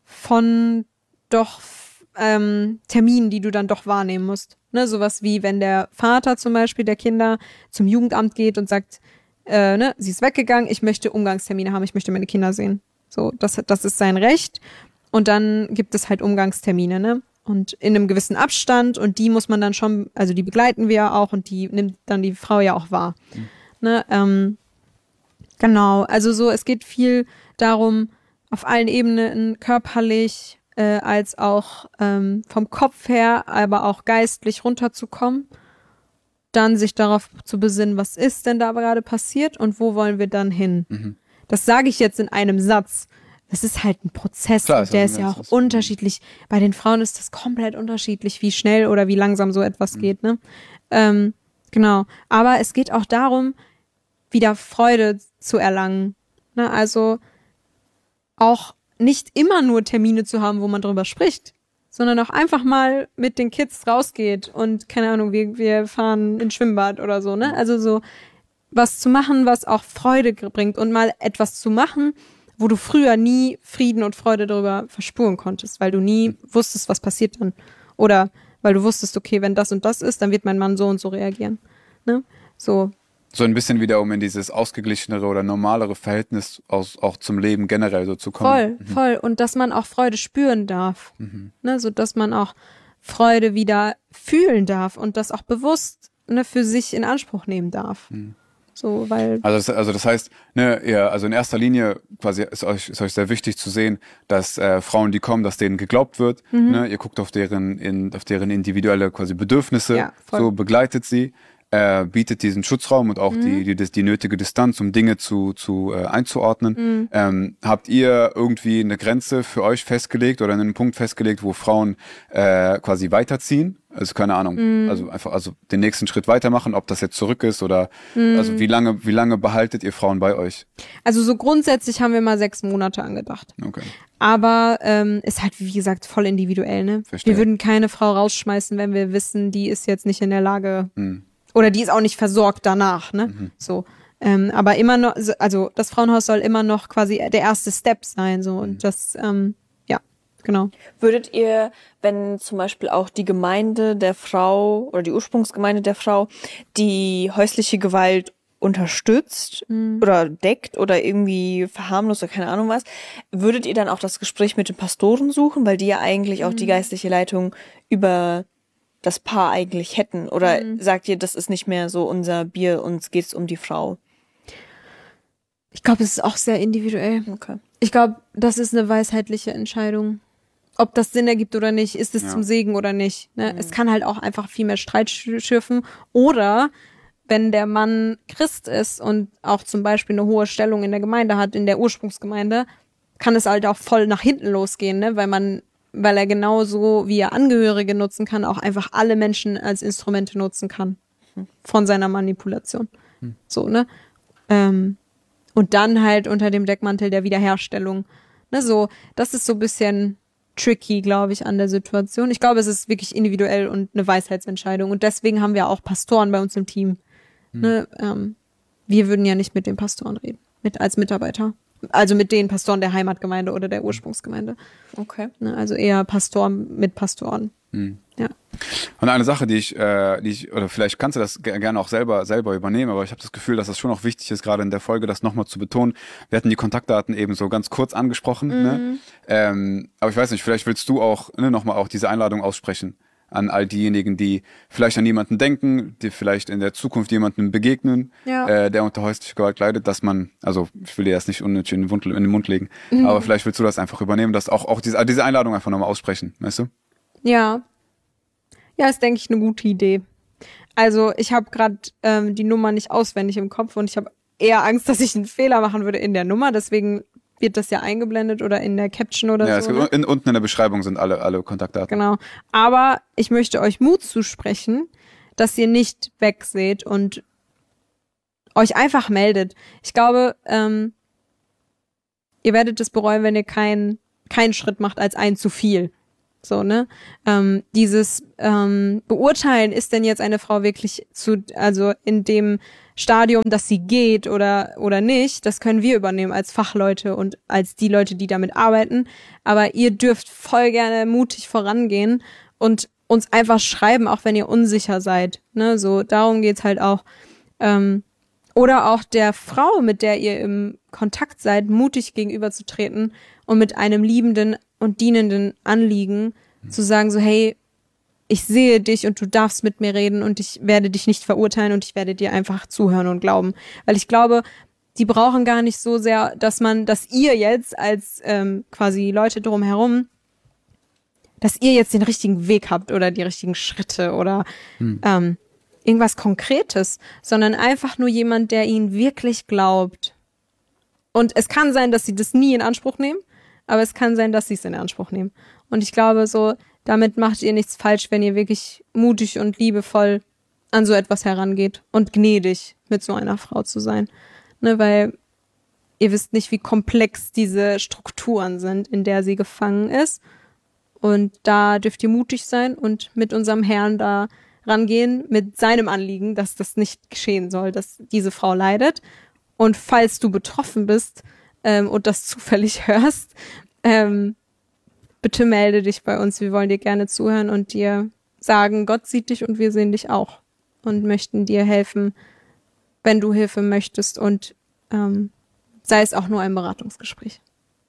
von doch ähm, Terminen, die du dann doch wahrnehmen musst. Ne, sowas wie, wenn der Vater zum Beispiel der Kinder zum Jugendamt geht und sagt, äh, ne, sie ist weggegangen, ich möchte Umgangstermine haben, ich möchte meine Kinder sehen. So, das, das ist sein Recht. Und dann gibt es halt Umgangstermine, ne? Und in einem gewissen Abstand, und die muss man dann schon, also die begleiten wir ja auch und die nimmt dann die Frau ja auch wahr. Mhm. Ne, ähm, genau, also so, es geht viel darum, auf allen Ebenen, körperlich, äh, als auch ähm, vom Kopf her, aber auch geistlich runterzukommen. Dann sich darauf zu besinnen, was ist denn da gerade passiert und wo wollen wir dann hin? Mhm. Das sage ich jetzt in einem Satz. Das ist halt ein Prozess,
Klar,
und der ist ja auch
was.
unterschiedlich. Bei den Frauen ist das komplett unterschiedlich, wie schnell oder wie langsam so etwas mhm. geht, ne? Ähm, genau. Aber es geht auch darum, wieder Freude zu erlangen. Ne? Also auch nicht immer nur Termine zu haben, wo man drüber spricht, sondern auch einfach mal mit den Kids rausgeht und, keine Ahnung, wir, wir fahren ins Schwimmbad oder so, ne? Also so was zu machen, was auch Freude bringt und mal etwas zu machen, wo du früher nie Frieden und Freude darüber verspüren konntest, weil du nie wusstest, was passiert dann. Oder weil du wusstest, okay, wenn das und das ist, dann wird mein Mann so und so reagieren. Ne? So.
So ein bisschen wieder, um in dieses ausgeglichenere oder normalere Verhältnis aus, auch zum Leben generell so zu kommen.
Voll,
mhm.
voll. Und dass man auch Freude spüren darf.
Mhm.
Ne? So dass man auch Freude wieder fühlen darf und das auch bewusst, ne, für sich in Anspruch nehmen darf. Mhm. So, weil
also, das, also das heißt, ne, ihr, also in erster Linie quasi ist euch, ist euch sehr wichtig zu sehen, dass äh, Frauen, die kommen, dass denen geglaubt wird. Mhm. Ne, ihr guckt auf deren, in, auf deren individuelle quasi Bedürfnisse,
ja,
so begleitet sie, äh, bietet diesen Schutzraum und auch mhm. die, die, die, die nötige Distanz, um Dinge zu, zu äh, einzuordnen. Mhm. Ähm, habt ihr irgendwie eine Grenze für euch festgelegt oder einen Punkt festgelegt, wo Frauen äh, quasi weiterziehen? Also keine Ahnung, mm. also einfach also den nächsten Schritt weitermachen, ob das jetzt zurück ist oder mm. also wie lange wie lange behaltet ihr Frauen bei euch?
Also so grundsätzlich haben wir mal sechs Monate angedacht.
Okay.
Aber ähm, ist halt wie gesagt voll individuell, ne?
Verstehe.
Wir würden keine Frau rausschmeißen, wenn wir wissen, die ist jetzt nicht in der Lage,
mm.
Oder die ist auch nicht versorgt danach, ne? Mhm. So. Ähm, aber immer noch, also das Frauenhaus soll immer noch quasi der erste Step sein, so. Und das, ähm, ja, genau.
Würdet ihr, wenn zum Beispiel auch die Gemeinde der Frau oder die Ursprungsgemeinde der Frau die häusliche Gewalt unterstützt mhm. oder deckt oder irgendwie verharmlost oder keine Ahnung was, würdet ihr dann auch das Gespräch mit den Pastoren suchen, weil die ja eigentlich auch mhm. die geistliche Leitung über das Paar eigentlich hätten? Oder mhm. sagt ihr, das ist nicht mehr so unser Bier, uns geht's um die Frau?
Ich glaube, es ist auch sehr individuell.
Okay.
Ich glaube, das ist eine weisheitliche Entscheidung. Ob das Sinn ergibt oder nicht, ist es ja. zum Segen oder nicht. Ne? Mhm. Es kann halt auch einfach viel mehr Streit schürfen. Oder wenn der Mann Christ ist und auch zum Beispiel eine hohe Stellung in der Gemeinde hat, in der Ursprungsgemeinde, kann es halt auch voll nach hinten losgehen, ne? Weil man, weil er genauso wie er Angehörige nutzen kann, auch einfach alle Menschen als Instrumente nutzen kann. Mhm. Von seiner Manipulation. Mhm. So, ne? Ähm, und dann halt unter dem Deckmantel der Wiederherstellung. Ne, so, das ist so ein bisschen tricky, glaube ich, an der Situation. Ich glaube, es ist wirklich individuell und eine Weisheitsentscheidung. Und deswegen haben wir auch Pastoren bei uns im Team. Hm. Ne, ähm, wir würden ja nicht mit den Pastoren reden, mit als Mitarbeiter. Also mit den Pastoren der Heimatgemeinde oder der Ursprungsgemeinde.
Okay.
Ne, also eher Pastoren mit Pastoren.
Hm.
Ja.
Und eine Sache, die ich, äh, die ich, oder vielleicht kannst du das g- gerne auch selber selber übernehmen, aber ich habe das Gefühl, dass das schon auch wichtig ist, gerade in der Folge, das nochmal zu betonen. Wir hatten die Kontaktdaten eben so ganz kurz angesprochen, mhm. ne? Ähm, aber ich weiß nicht, vielleicht willst du auch ne, nochmal auch diese Einladung aussprechen an all diejenigen, die vielleicht an jemanden denken, die vielleicht in der Zukunft jemandem begegnen,
ja.
äh, der unter häuslicher Gewalt leidet, dass man, also ich will dir das nicht unnötig in den, Mund, in den Mund legen, mhm. aber vielleicht willst du das einfach übernehmen, dass auch, auch diese, diese Einladung einfach nochmal aussprechen, weißt du?
Ja. Ja, ist, denke ich, eine gute Idee. Also ich habe gerade ähm, die Nummer nicht auswendig im Kopf und ich habe eher Angst, dass ich einen Fehler machen würde in der Nummer. Deswegen wird das ja eingeblendet oder in der Caption oder
ja,
so.
Ja, in, unten in der Beschreibung sind alle, alle Kontaktdaten.
Genau. Aber ich möchte euch Mut zusprechen, dass ihr nicht wegseht und euch einfach meldet. Ich glaube, ähm, ihr werdet es bereuen, wenn ihr keinen keinen Schritt macht als ein zu viel. So, ne? Ähm, dieses ähm, Beurteilen, ist denn jetzt eine Frau wirklich zu, also in dem Stadium, dass sie geht oder oder nicht, das können wir übernehmen als Fachleute und als die Leute, die damit arbeiten. Aber ihr dürft voll gerne mutig vorangehen und uns einfach schreiben, auch wenn ihr unsicher seid. Ne? So, darum geht's halt auch. Ähm, oder auch der Frau, mit der ihr im Kontakt seid, mutig gegenüberzutreten und mit einem liebenden und dienenden Anliegen mhm. zu sagen so, hey, ich sehe dich und du darfst mit mir reden und ich werde dich nicht verurteilen und ich werde dir einfach zuhören und glauben. Weil ich glaube, die brauchen gar nicht so sehr, dass man, dass ihr jetzt als ähm, quasi Leute drumherum, dass ihr jetzt den richtigen Weg habt oder die richtigen Schritte oder mhm. ähm, irgendwas Konkretes, sondern einfach nur jemand, der ihnen wirklich glaubt. Und es kann sein, dass sie das nie in Anspruch nehmen, aber es kann sein, dass sie es in Anspruch nehmen. Und ich glaube so, damit macht ihr nichts falsch, wenn ihr wirklich mutig und liebevoll an so etwas herangeht und gnädig mit so einer Frau zu sein. Ne, weil ihr wisst nicht, wie komplex diese Strukturen sind, in der sie gefangen ist. Und da dürft ihr mutig sein und mit unserem Herrn da rangehen, mit seinem Anliegen, dass das nicht geschehen soll, dass diese Frau leidet. Und falls du betroffen bist ähm, und das zufällig hörst, ähm, bitte melde dich bei uns. Wir wollen dir gerne zuhören und dir sagen, Gott sieht dich und wir sehen dich auch und möchten dir helfen, wenn du Hilfe möchtest und ähm, sei es auch nur ein Beratungsgespräch.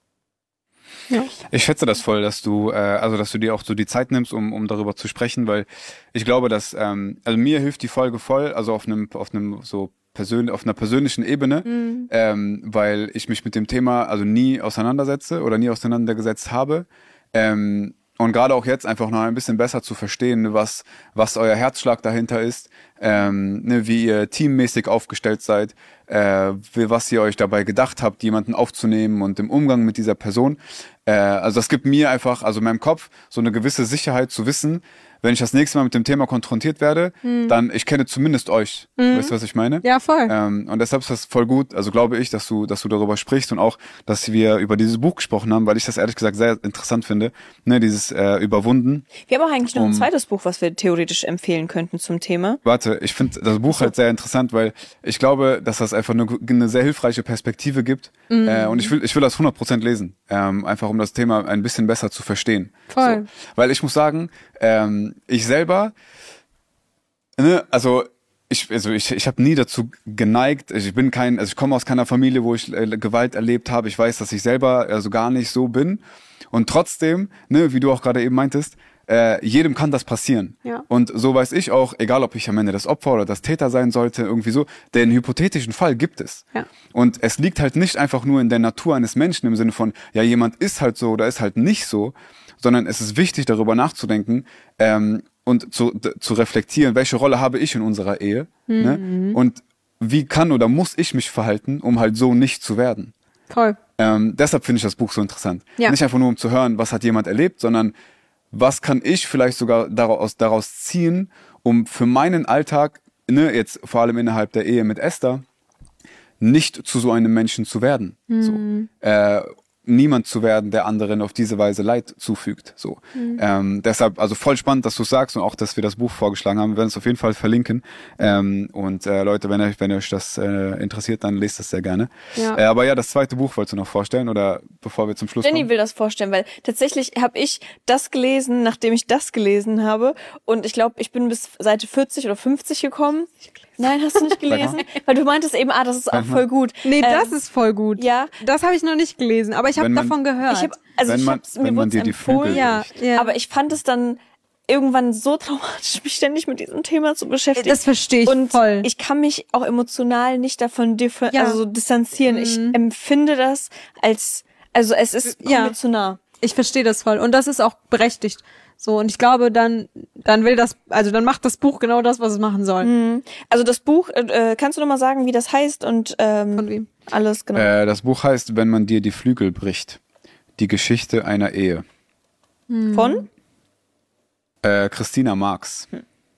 Ja.
Ich schätze das voll, dass du, äh, also dass du dir auch so die Zeit nimmst, um um darüber zu sprechen, weil ich glaube, dass, ähm, also mir hilft die Folge voll, also auf einem auf einem so persönlich auf einer persönlichen Ebene, mhm. ähm, weil ich mich mit dem Thema also nie auseinandersetze oder nie auseinandergesetzt habe. Ähm, und gerade auch jetzt einfach noch ein bisschen besser zu verstehen, was was euer Herzschlag dahinter ist, ähm, ne, wie ihr teammäßig aufgestellt seid, äh, was ihr euch dabei gedacht habt, jemanden aufzunehmen und im Umgang mit dieser Person. Äh, also das gibt mir einfach, also in meinem Kopf, so eine gewisse Sicherheit zu wissen, wenn ich das nächste Mal mit dem Thema konfrontiert werde, mhm. dann, ich kenne zumindest euch. Mhm. Weißt du, was ich meine?
Ja, voll.
Ähm, und deshalb ist das voll gut, also glaube ich, dass du, dass du darüber sprichst und auch, dass wir über dieses Buch gesprochen haben, weil ich das ehrlich gesagt sehr interessant finde, ne, dieses äh, Überwunden.
Wir haben auch eigentlich noch
um,
ein zweites Buch, was wir theoretisch empfehlen könnten zum Thema.
Warte, Leute, ich finde das Buch halt sehr interessant, weil ich glaube, dass das einfach eine, eine sehr hilfreiche Perspektive gibt. Mhm. Äh, und ich will, ich will das hundert Prozent lesen. Ähm, einfach um das Thema ein bisschen besser zu verstehen.
Voll.
So. Weil ich muss sagen, ähm, ich selber, ne, also ich, also ich, ich habe nie dazu geneigt. Ich bin kein, also ich komme aus keiner Familie, wo ich äh, Gewalt erlebt habe. Ich weiß, dass ich selber also gar nicht so bin. Und trotzdem, ne, wie du auch gerade eben meintest, äh, jedem kann das passieren.
Ja.
Und so weiß ich auch, egal ob ich am Ende das Opfer oder das Täter sein sollte, irgendwie so, den hypothetischen Fall gibt es.
Ja.
Und es liegt halt nicht einfach nur in der Natur eines Menschen im Sinne von, ja, jemand ist halt so oder ist halt nicht so, sondern es ist wichtig, darüber nachzudenken, ähm, und zu, d- zu reflektieren, welche Rolle habe ich in unserer Ehe,
Mhm.
ne? Und wie kann oder muss ich mich verhalten, um halt so nicht zu werden.
Voll.
Ähm, deshalb finde ich das Buch so interessant.
Ja.
Nicht einfach nur, um zu hören, was hat jemand erlebt, sondern was kann ich vielleicht sogar daraus, daraus ziehen, um für meinen Alltag, ne, jetzt vor allem innerhalb der Ehe mit Esther, nicht zu so einem Menschen zu werden.
Mhm.
So. Äh, niemand zu werden, der anderen auf diese Weise Leid zufügt. So.
Mhm.
Ähm, deshalb, also voll spannend, dass du sagst und auch, dass wir das Buch vorgeschlagen haben. Wir werden es auf jeden Fall verlinken. Ähm, und äh, Leute, wenn euch, wenn euch das äh, interessiert, dann lest das sehr gerne.
Ja.
Äh, aber ja, das zweite Buch wolltest du noch vorstellen oder bevor wir zum Schluss
Jenny
kommen?
will das vorstellen, weil tatsächlich habe ich das gelesen, nachdem ich das gelesen habe. Und ich glaube, ich bin bis Seite vierzig oder fünfzig gekommen. Nein, hast du nicht gelesen? Weil du meintest eben, ah, das ist auch
Sag mal.
voll gut.
Nee, das
Ähm,
ist voll gut.
ja.
Das habe ich noch nicht gelesen, aber ich habe
Wenn man-
davon gehört.
Ich hab, also
Wenn
ich
man-
hab's, mir
wenn man
wurde
dir die
empfohlen,
Flügel
ja, ja.
aber ich fand es dann irgendwann so traumatisch, mich ständig mit diesem Thema zu beschäftigen.
Das verstehe ich
Und
voll.
ich kann mich auch emotional nicht davon differ-
Ja.
also distanzieren. Ich
Mhm.
empfinde das als, also es ist
Ja.
mir zu nah.
Ich verstehe das voll. Und das ist auch berechtigt. So, und ich glaube, dann, dann will das, also dann macht das Buch genau das, was es machen soll.
Mhm. Also das Buch, äh, kannst du noch mal sagen, wie das heißt und ähm,
Von wem?
alles, genau.
Äh, das Buch heißt, wenn man dir die Flügel bricht. Die Geschichte einer Ehe.
Von?
Äh, Christina Marx.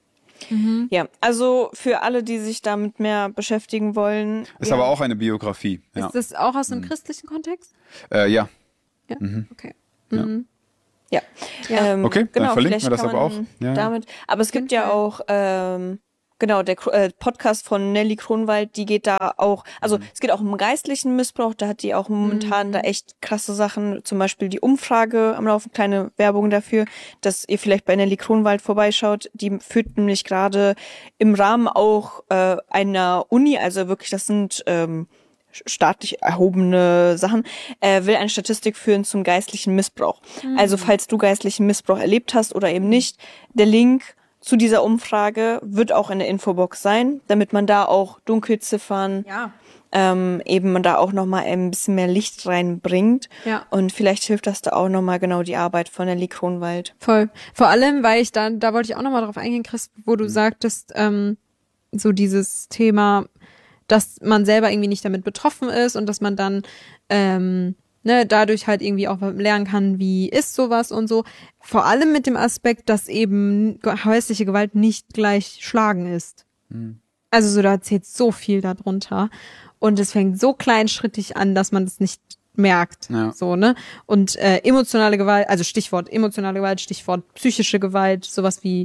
Ja, also für alle, die sich damit mehr beschäftigen wollen.
Ist
ja.
aber auch eine Biografie. Ja.
Ist das auch aus einem christlichen Kontext?
Äh, ja.
Ja.
Mhm.
Okay.
Ja.
Mhm.
Ja.
Ja.
Ähm,
Okay, dann
genau,
verlinken
vielleicht
wir das
kann
aber
man
auch. Ja, ja.
damit. Aber es gibt ja
Fall.
auch ähm, genau der Kro- äh, Podcast von Nelly Kronwald, die geht da auch, also
Mhm.
es geht auch um geistlichen Missbrauch. Da hat die auch momentan
Mhm.
da echt krasse Sachen. Zum Beispiel die Umfrage am Laufen, kleine Werbung dafür, dass ihr vielleicht bei Nelly Kronwald vorbeischaut. Die führt nämlich gerade im Rahmen auch äh, einer Uni, also wirklich, das sind ähm, staatlich erhobene Sachen, äh, will eine Statistik führen zum geistlichen Missbrauch. Also falls du geistlichen Missbrauch erlebt hast oder eben nicht, der Link zu dieser Umfrage wird auch in der Infobox sein, damit man da auch Dunkelziffern,
Ja.
ähm, eben man da auch nochmal ein bisschen mehr Licht reinbringt.
Ja.
Und vielleicht hilft das da auch nochmal genau die Arbeit von Nelly Kronwald.
Voll. Vor allem, weil ich dann, da wollte ich auch nochmal drauf eingehen, Chris, wo du sagtest, ähm, so dieses Thema, dass man selber irgendwie nicht damit betroffen ist und dass man dann ähm, ne, dadurch halt irgendwie auch lernen kann, wie ist sowas und so. Vor allem mit dem Aspekt, dass eben häusliche Gewalt nicht gleich Schlagen ist.
Mhm.
Also so, da zählt so viel darunter. Und es fängt so kleinschrittig an, dass man das nicht merkt.
Ja.
So, ne? Und äh, emotionale Gewalt, also Stichwort emotionale Gewalt, Stichwort psychische Gewalt, sowas wie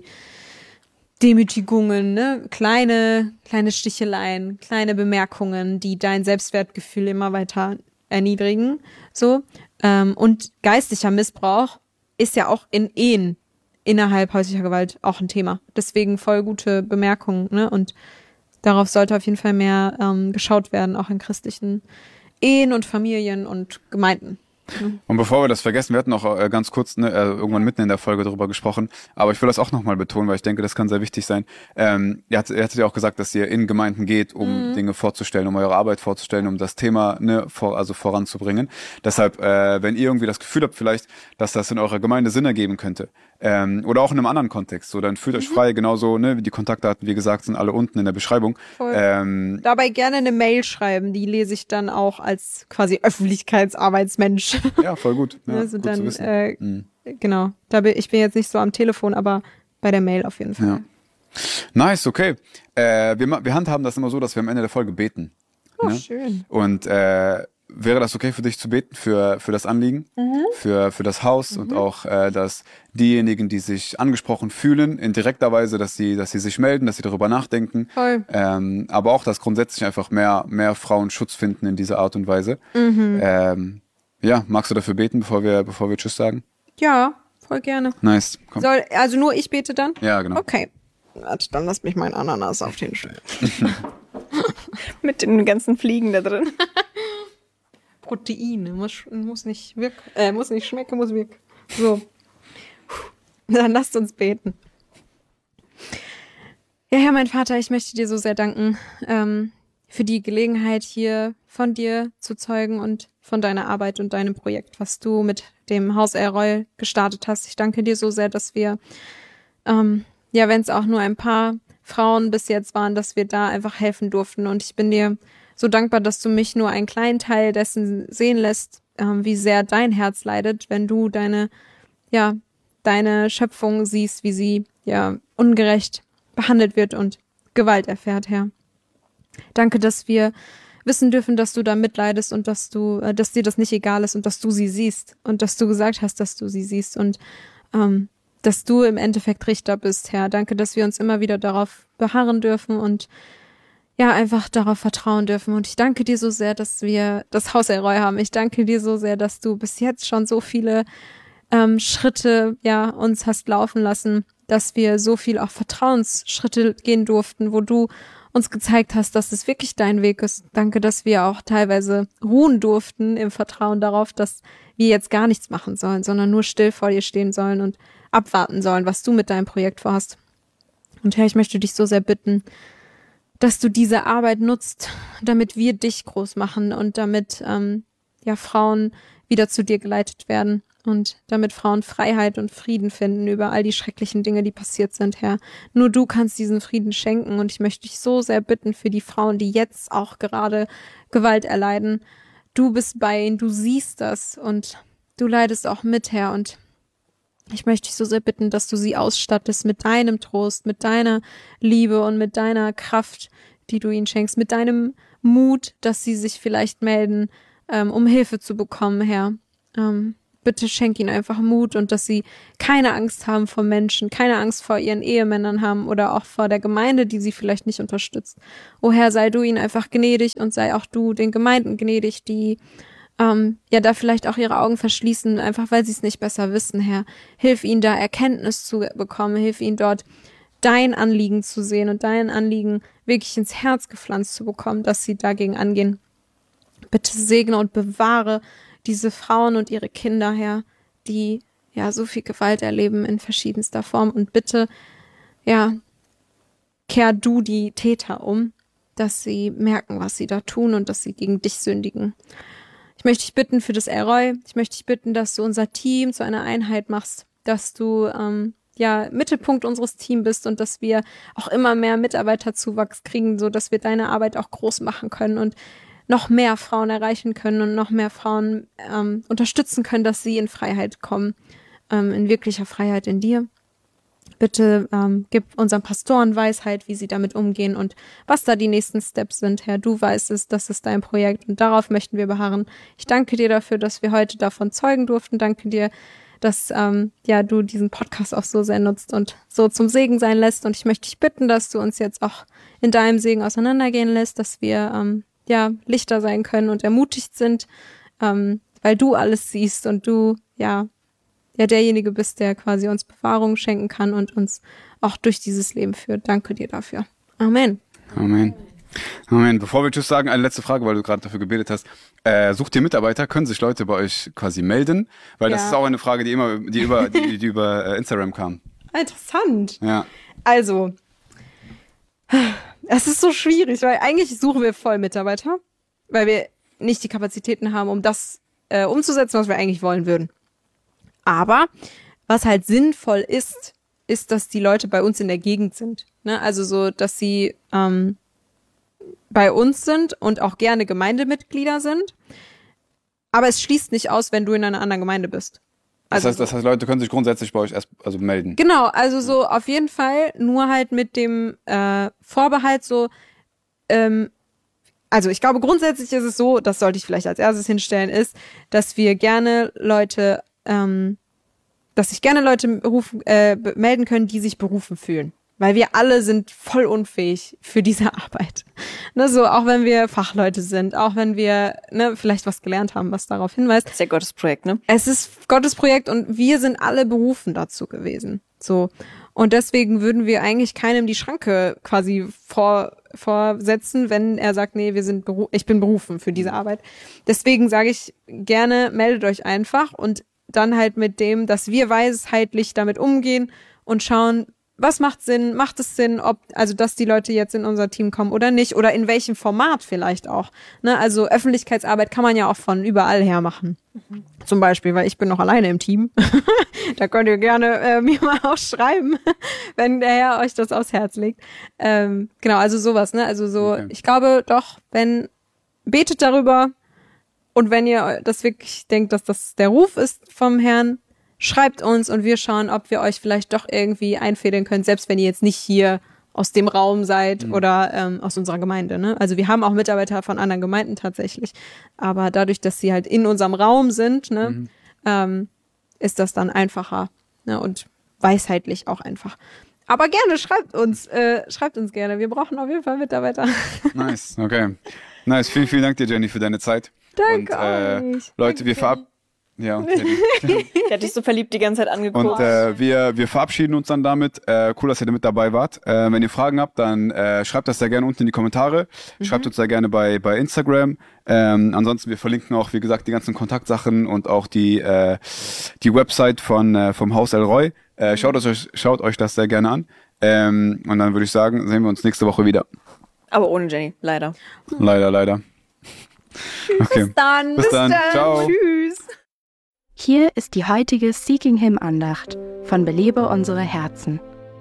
Demütigungen, ne? Kleine, kleine Sticheleien, kleine Bemerkungen, die dein Selbstwertgefühl immer weiter erniedrigen. So. Ähm, und geistlicher Missbrauch ist ja auch in Ehen innerhalb häuslicher Gewalt auch ein Thema. Deswegen voll gute Bemerkungen, ne? Und darauf sollte auf jeden Fall mehr ähm, geschaut werden, auch in christlichen Ehen und Familien und Gemeinden.
Und bevor wir das vergessen, wir hatten auch äh, ganz kurz ne, äh, irgendwann mitten in der Folge darüber gesprochen, aber ich will das auch nochmal betonen, weil ich denke, das kann sehr wichtig sein. Ähm, ihr hattet, ihr hattet ja auch gesagt, dass ihr in Gemeinden geht, um mhm. Dinge vorzustellen, um eure Arbeit vorzustellen, um das Thema ne, vor, also voranzubringen. Deshalb, äh, wenn ihr irgendwie das Gefühl habt vielleicht, dass das in eurer Gemeinde Sinn ergeben könnte, ähm, oder auch in einem anderen Kontext, so dann fühlt euch frei, genauso, ne, wie die Kontaktdaten, wie gesagt, sind alle unten in der Beschreibung.
Voll.
Ähm,
Dabei gerne eine Mail schreiben, die lese ich dann auch als quasi Öffentlichkeitsarbeitsmensch.
ja, voll gut. Ja,
also
gut
dann,
zu wissen.
äh,
Mhm.
Genau. Da bin, ich bin jetzt nicht so am Telefon, aber bei der Mail auf jeden Fall.
Ja. Nice, okay. Äh, wir, ma- wir handhaben das immer so, dass wir am Ende der Folge beten.
Oh,
ne?
schön.
Und äh, wäre das okay für dich zu beten, für, für das Anliegen, mhm. für, für das Haus mhm. und auch, äh, dass diejenigen, die sich angesprochen fühlen, in direkter Weise, dass sie, dass sie sich melden, dass sie darüber nachdenken.
Voll.
Ähm, aber auch, dass grundsätzlich einfach mehr, mehr Frauen Schutz finden in dieser Art und Weise.
Mhm.
Ähm, ja, magst du dafür beten, bevor wir, bevor wir Tschüss sagen?
Ja, voll gerne.
Nice. Komm.
Soll, also nur ich bete dann?
Ja, genau.
Okay. Warte, dann lass mich meinen Ananas auf den stellen.
Mit den ganzen Fliegen da drin.
Proteine, muss, muss nicht wirken, äh, muss nicht schmecken, muss wirken. So. Dann lasst uns beten. Ja, Herr, mein Vater, ich möchte dir so sehr danken ähm, für die Gelegenheit, hier von dir zu zeugen und von deiner Arbeit und deinem Projekt, was du mit dem Haus Elroy gestartet hast. Ich danke dir so sehr, dass wir, ähm, ja, wenn es auch nur ein paar Frauen bis jetzt waren, dass wir da einfach helfen durften. Und ich bin dir so dankbar, dass du mich nur einen kleinen Teil dessen sehen lässt, ähm, wie sehr dein Herz leidet, wenn du deine, ja, deine Schöpfung siehst, wie sie, ja, ungerecht behandelt wird und Gewalt erfährt, Herr. Danke, dass wir wissen dürfen, dass du da mitleidest und dass du, äh, dass dir das nicht egal ist und dass du sie siehst und dass du gesagt hast, dass du sie siehst und, ähm, dass du im Endeffekt Richter bist, Herr. Danke, dass wir uns immer wieder darauf beharren dürfen und ja, einfach darauf vertrauen dürfen. Und ich danke dir so sehr, dass wir das Haus Elroy haben. Ich danke dir so sehr, dass du bis jetzt schon so viele ähm, Schritte, ja, uns hast laufen lassen, dass wir so viel auch Vertrauensschritte gehen durften, wo du uns gezeigt hast, dass es wirklich dein Weg ist. Danke, dass wir auch teilweise ruhen durften im Vertrauen darauf, dass wir jetzt gar nichts machen sollen, sondern nur still vor dir stehen sollen und abwarten sollen, was du mit deinem Projekt vorhast. Und Herr, ich möchte dich so sehr bitten, dass du diese Arbeit nutzt, damit wir dich groß machen und damit ähm, ja Frauen wieder zu dir geleitet werden und damit Frauen Freiheit und Frieden finden über all die schrecklichen Dinge, die passiert sind, Herr. Nur du kannst diesen Frieden schenken und ich möchte dich so sehr bitten für die Frauen, die jetzt auch gerade Gewalt erleiden. Du bist bei ihnen, du siehst das und du leidest auch mit, Herr, und ich möchte dich so sehr bitten, dass du sie ausstattest mit deinem Trost, mit deiner Liebe und mit deiner Kraft, die du ihnen schenkst, mit deinem Mut, dass sie sich vielleicht melden, ähm, um Hilfe zu bekommen, Herr. Ähm, bitte schenk ihnen einfach Mut und dass sie keine Angst haben vor Menschen, keine Angst vor ihren Ehemännern haben oder auch vor der Gemeinde, die sie vielleicht nicht unterstützt. O Herr, sei du ihnen einfach gnädig und sei auch du den Gemeinden gnädig, die Ähm, ja, da vielleicht auch ihre Augen verschließen, einfach weil sie es nicht besser wissen, Herr. Hilf ihnen da Erkenntnis zu bekommen, hilf ihnen dort dein Anliegen zu sehen und dein Anliegen wirklich ins Herz gepflanzt zu bekommen, dass sie dagegen angehen. Bitte segne und bewahre diese Frauen und ihre Kinder, Herr, die ja so viel Gewalt erleben in verschiedenster Form und bitte, ja, kehr du die Täter um, dass sie merken, was sie da tun und dass sie gegen dich sündigen. Ich möchte dich bitten für das Elroy. Ich möchte dich bitten, dass du unser Team zu einer Einheit machst, dass du ähm, ja Mittelpunkt unseres Teams bist und dass wir auch immer mehr Mitarbeiterzuwachs kriegen, so dass wir deine Arbeit auch groß machen können und noch mehr Frauen erreichen können und noch mehr Frauen ähm, unterstützen können, dass sie in Freiheit kommen, ähm, in wirklicher Freiheit in dir. Bitte ähm, gib unseren Pastoren Weisheit, wie sie damit umgehen und was da die nächsten Steps sind, Herr. Du weißt es, das ist dein Projekt und darauf möchten wir beharren. Ich danke dir dafür, dass wir heute davon zeugen durften. Danke dir, dass ähm, ja du diesen Podcast auch so sehr nutzt und so zum Segen sein lässt. Und ich möchte dich bitten, dass du uns jetzt auch in deinem Segen auseinandergehen lässt, dass wir ähm, ja Lichter sein können und ermutigt sind, ähm, weil du alles siehst und du ja ja derjenige bist, der quasi uns Bewahrung schenken kann und uns auch durch dieses Leben führt. Danke dir dafür. Amen.
Amen. Amen. Bevor wir Tschüss sagen, eine letzte Frage, weil du gerade dafür gebetet hast. Äh, sucht ihr Mitarbeiter? Können sich Leute bei euch quasi melden? Weil
Ja.
das ist auch eine Frage, die immer, die über, die, die über äh, Instagram kam.
Interessant.
Ja.
Also, es ist so schwierig, weil eigentlich suchen wir voll Mitarbeiter, weil wir nicht die Kapazitäten haben, um das äh, umzusetzen, was wir eigentlich wollen würden. Aber was halt sinnvoll ist, ist, dass die Leute bei uns in der Gegend sind. Ne? Also so, dass sie ähm, bei uns sind und auch gerne Gemeindemitglieder sind. Aber es schließt nicht aus, wenn du in einer anderen Gemeinde bist. Also
Das heißt, das heißt, Leute können sich grundsätzlich bei euch erst also melden.
Genau, also so auf jeden Fall, nur halt mit dem äh, Vorbehalt so, ähm, also ich glaube, grundsätzlich ist es so, das sollte ich vielleicht als erstes hinstellen, ist, dass wir gerne Leute, ähm, dass sich gerne Leute berufen, äh, melden können, die sich berufen fühlen. Weil wir alle sind voll unfähig für diese Arbeit. Ne, so, auch wenn wir Fachleute sind, auch wenn wir ne, vielleicht was gelernt haben, was darauf hinweist.
Das ist ja Gottes Projekt, ne?
Es ist Gottes Projekt und wir sind alle berufen dazu gewesen. So. Und deswegen würden wir eigentlich keinem die Schranke quasi vor, vorsetzen, wenn er sagt, nee, wir sind beru- ich bin berufen für diese Arbeit. Deswegen sage ich gerne, meldet euch einfach und dann halt mit dem, dass wir weisheitlich damit umgehen und schauen, was macht Sinn, macht es Sinn, ob, also, dass die Leute jetzt in unser Team kommen oder nicht, oder in welchem Format vielleicht auch, ne, also, Öffentlichkeitsarbeit kann man ja auch von überall her machen. Mhm. Zum Beispiel, weil ich bin noch alleine im Team. Da könnt ihr gerne äh, mir mal auch schreiben, wenn der Herr euch das aufs Herz legt. Ähm, genau, also sowas, ne, also so, okay. Ich glaube doch, wenn, betet darüber und wenn ihr das wirklich denkt, dass das der Ruf ist vom Herrn, schreibt uns und wir schauen, ob wir euch vielleicht doch irgendwie einfädeln können, selbst wenn ihr jetzt nicht hier aus dem Raum seid mhm. oder ähm, aus unserer Gemeinde. Ne? Also wir haben auch Mitarbeiter von anderen Gemeinden tatsächlich, aber dadurch, dass sie halt in unserem Raum sind, ne, mhm. ähm, ist das dann einfacher, ne? Und weisheitlich auch einfach. Aber gerne, schreibt uns, äh, schreibt uns gerne. Wir brauchen auf jeden Fall Mitarbeiter.
Nice, okay. Nice, vielen, vielen Dank dir, Jenny, für deine Zeit.
Danke
und, äh,
euch.
Leute, wir verabschieden Ja, und Teddy.
Der hat dich so verliebt die ganze Zeit angeguckt.
Und äh, wir, wir verabschieden uns dann damit. Äh, cool, dass ihr mit dabei wart. Äh, wenn ihr Fragen habt, dann äh, schreibt das sehr gerne unten in die Kommentare. Mhm. Schreibt uns sehr gerne bei bei Instagram. Ähm, ansonsten, wir verlinken auch, wie gesagt, die ganzen Kontaktsachen und auch die äh, die Website von äh, vom Haus El Roy. Äh, schaut, euch, schaut euch das sehr gerne an. Ähm, und dann würde ich sagen, sehen wir uns nächste Woche wieder.
Aber ohne Jenny, leider.
Leider, leider. Okay.
Bis dann.
Bis, Bis dann. dann. Ciao.
Tschüss.
Hier ist die heutige Seeking Him Andacht von Belebe unsere Herzen.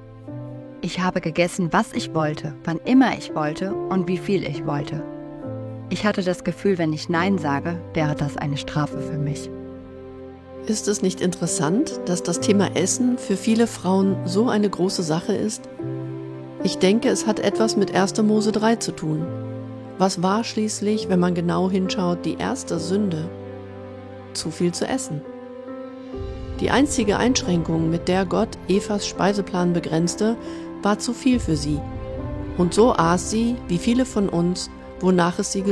Ich habe gegessen, was ich wollte, wann immer ich wollte und wie viel ich wollte. Ich hatte das Gefühl, wenn ich Nein sage, wäre das eine Strafe für mich.
Ist es nicht interessant, dass das Thema Essen für viele Frauen so eine große Sache ist? Ich denke, es hat etwas mit erster Mose drei zu tun. Was war schließlich, wenn man genau hinschaut, die erste Sünde? Zu viel zu essen. Die einzige Einschränkung, mit der Gott Evas Speiseplan begrenzte, war zu viel für sie. Und so aß sie, wie viele von uns, wonach es sie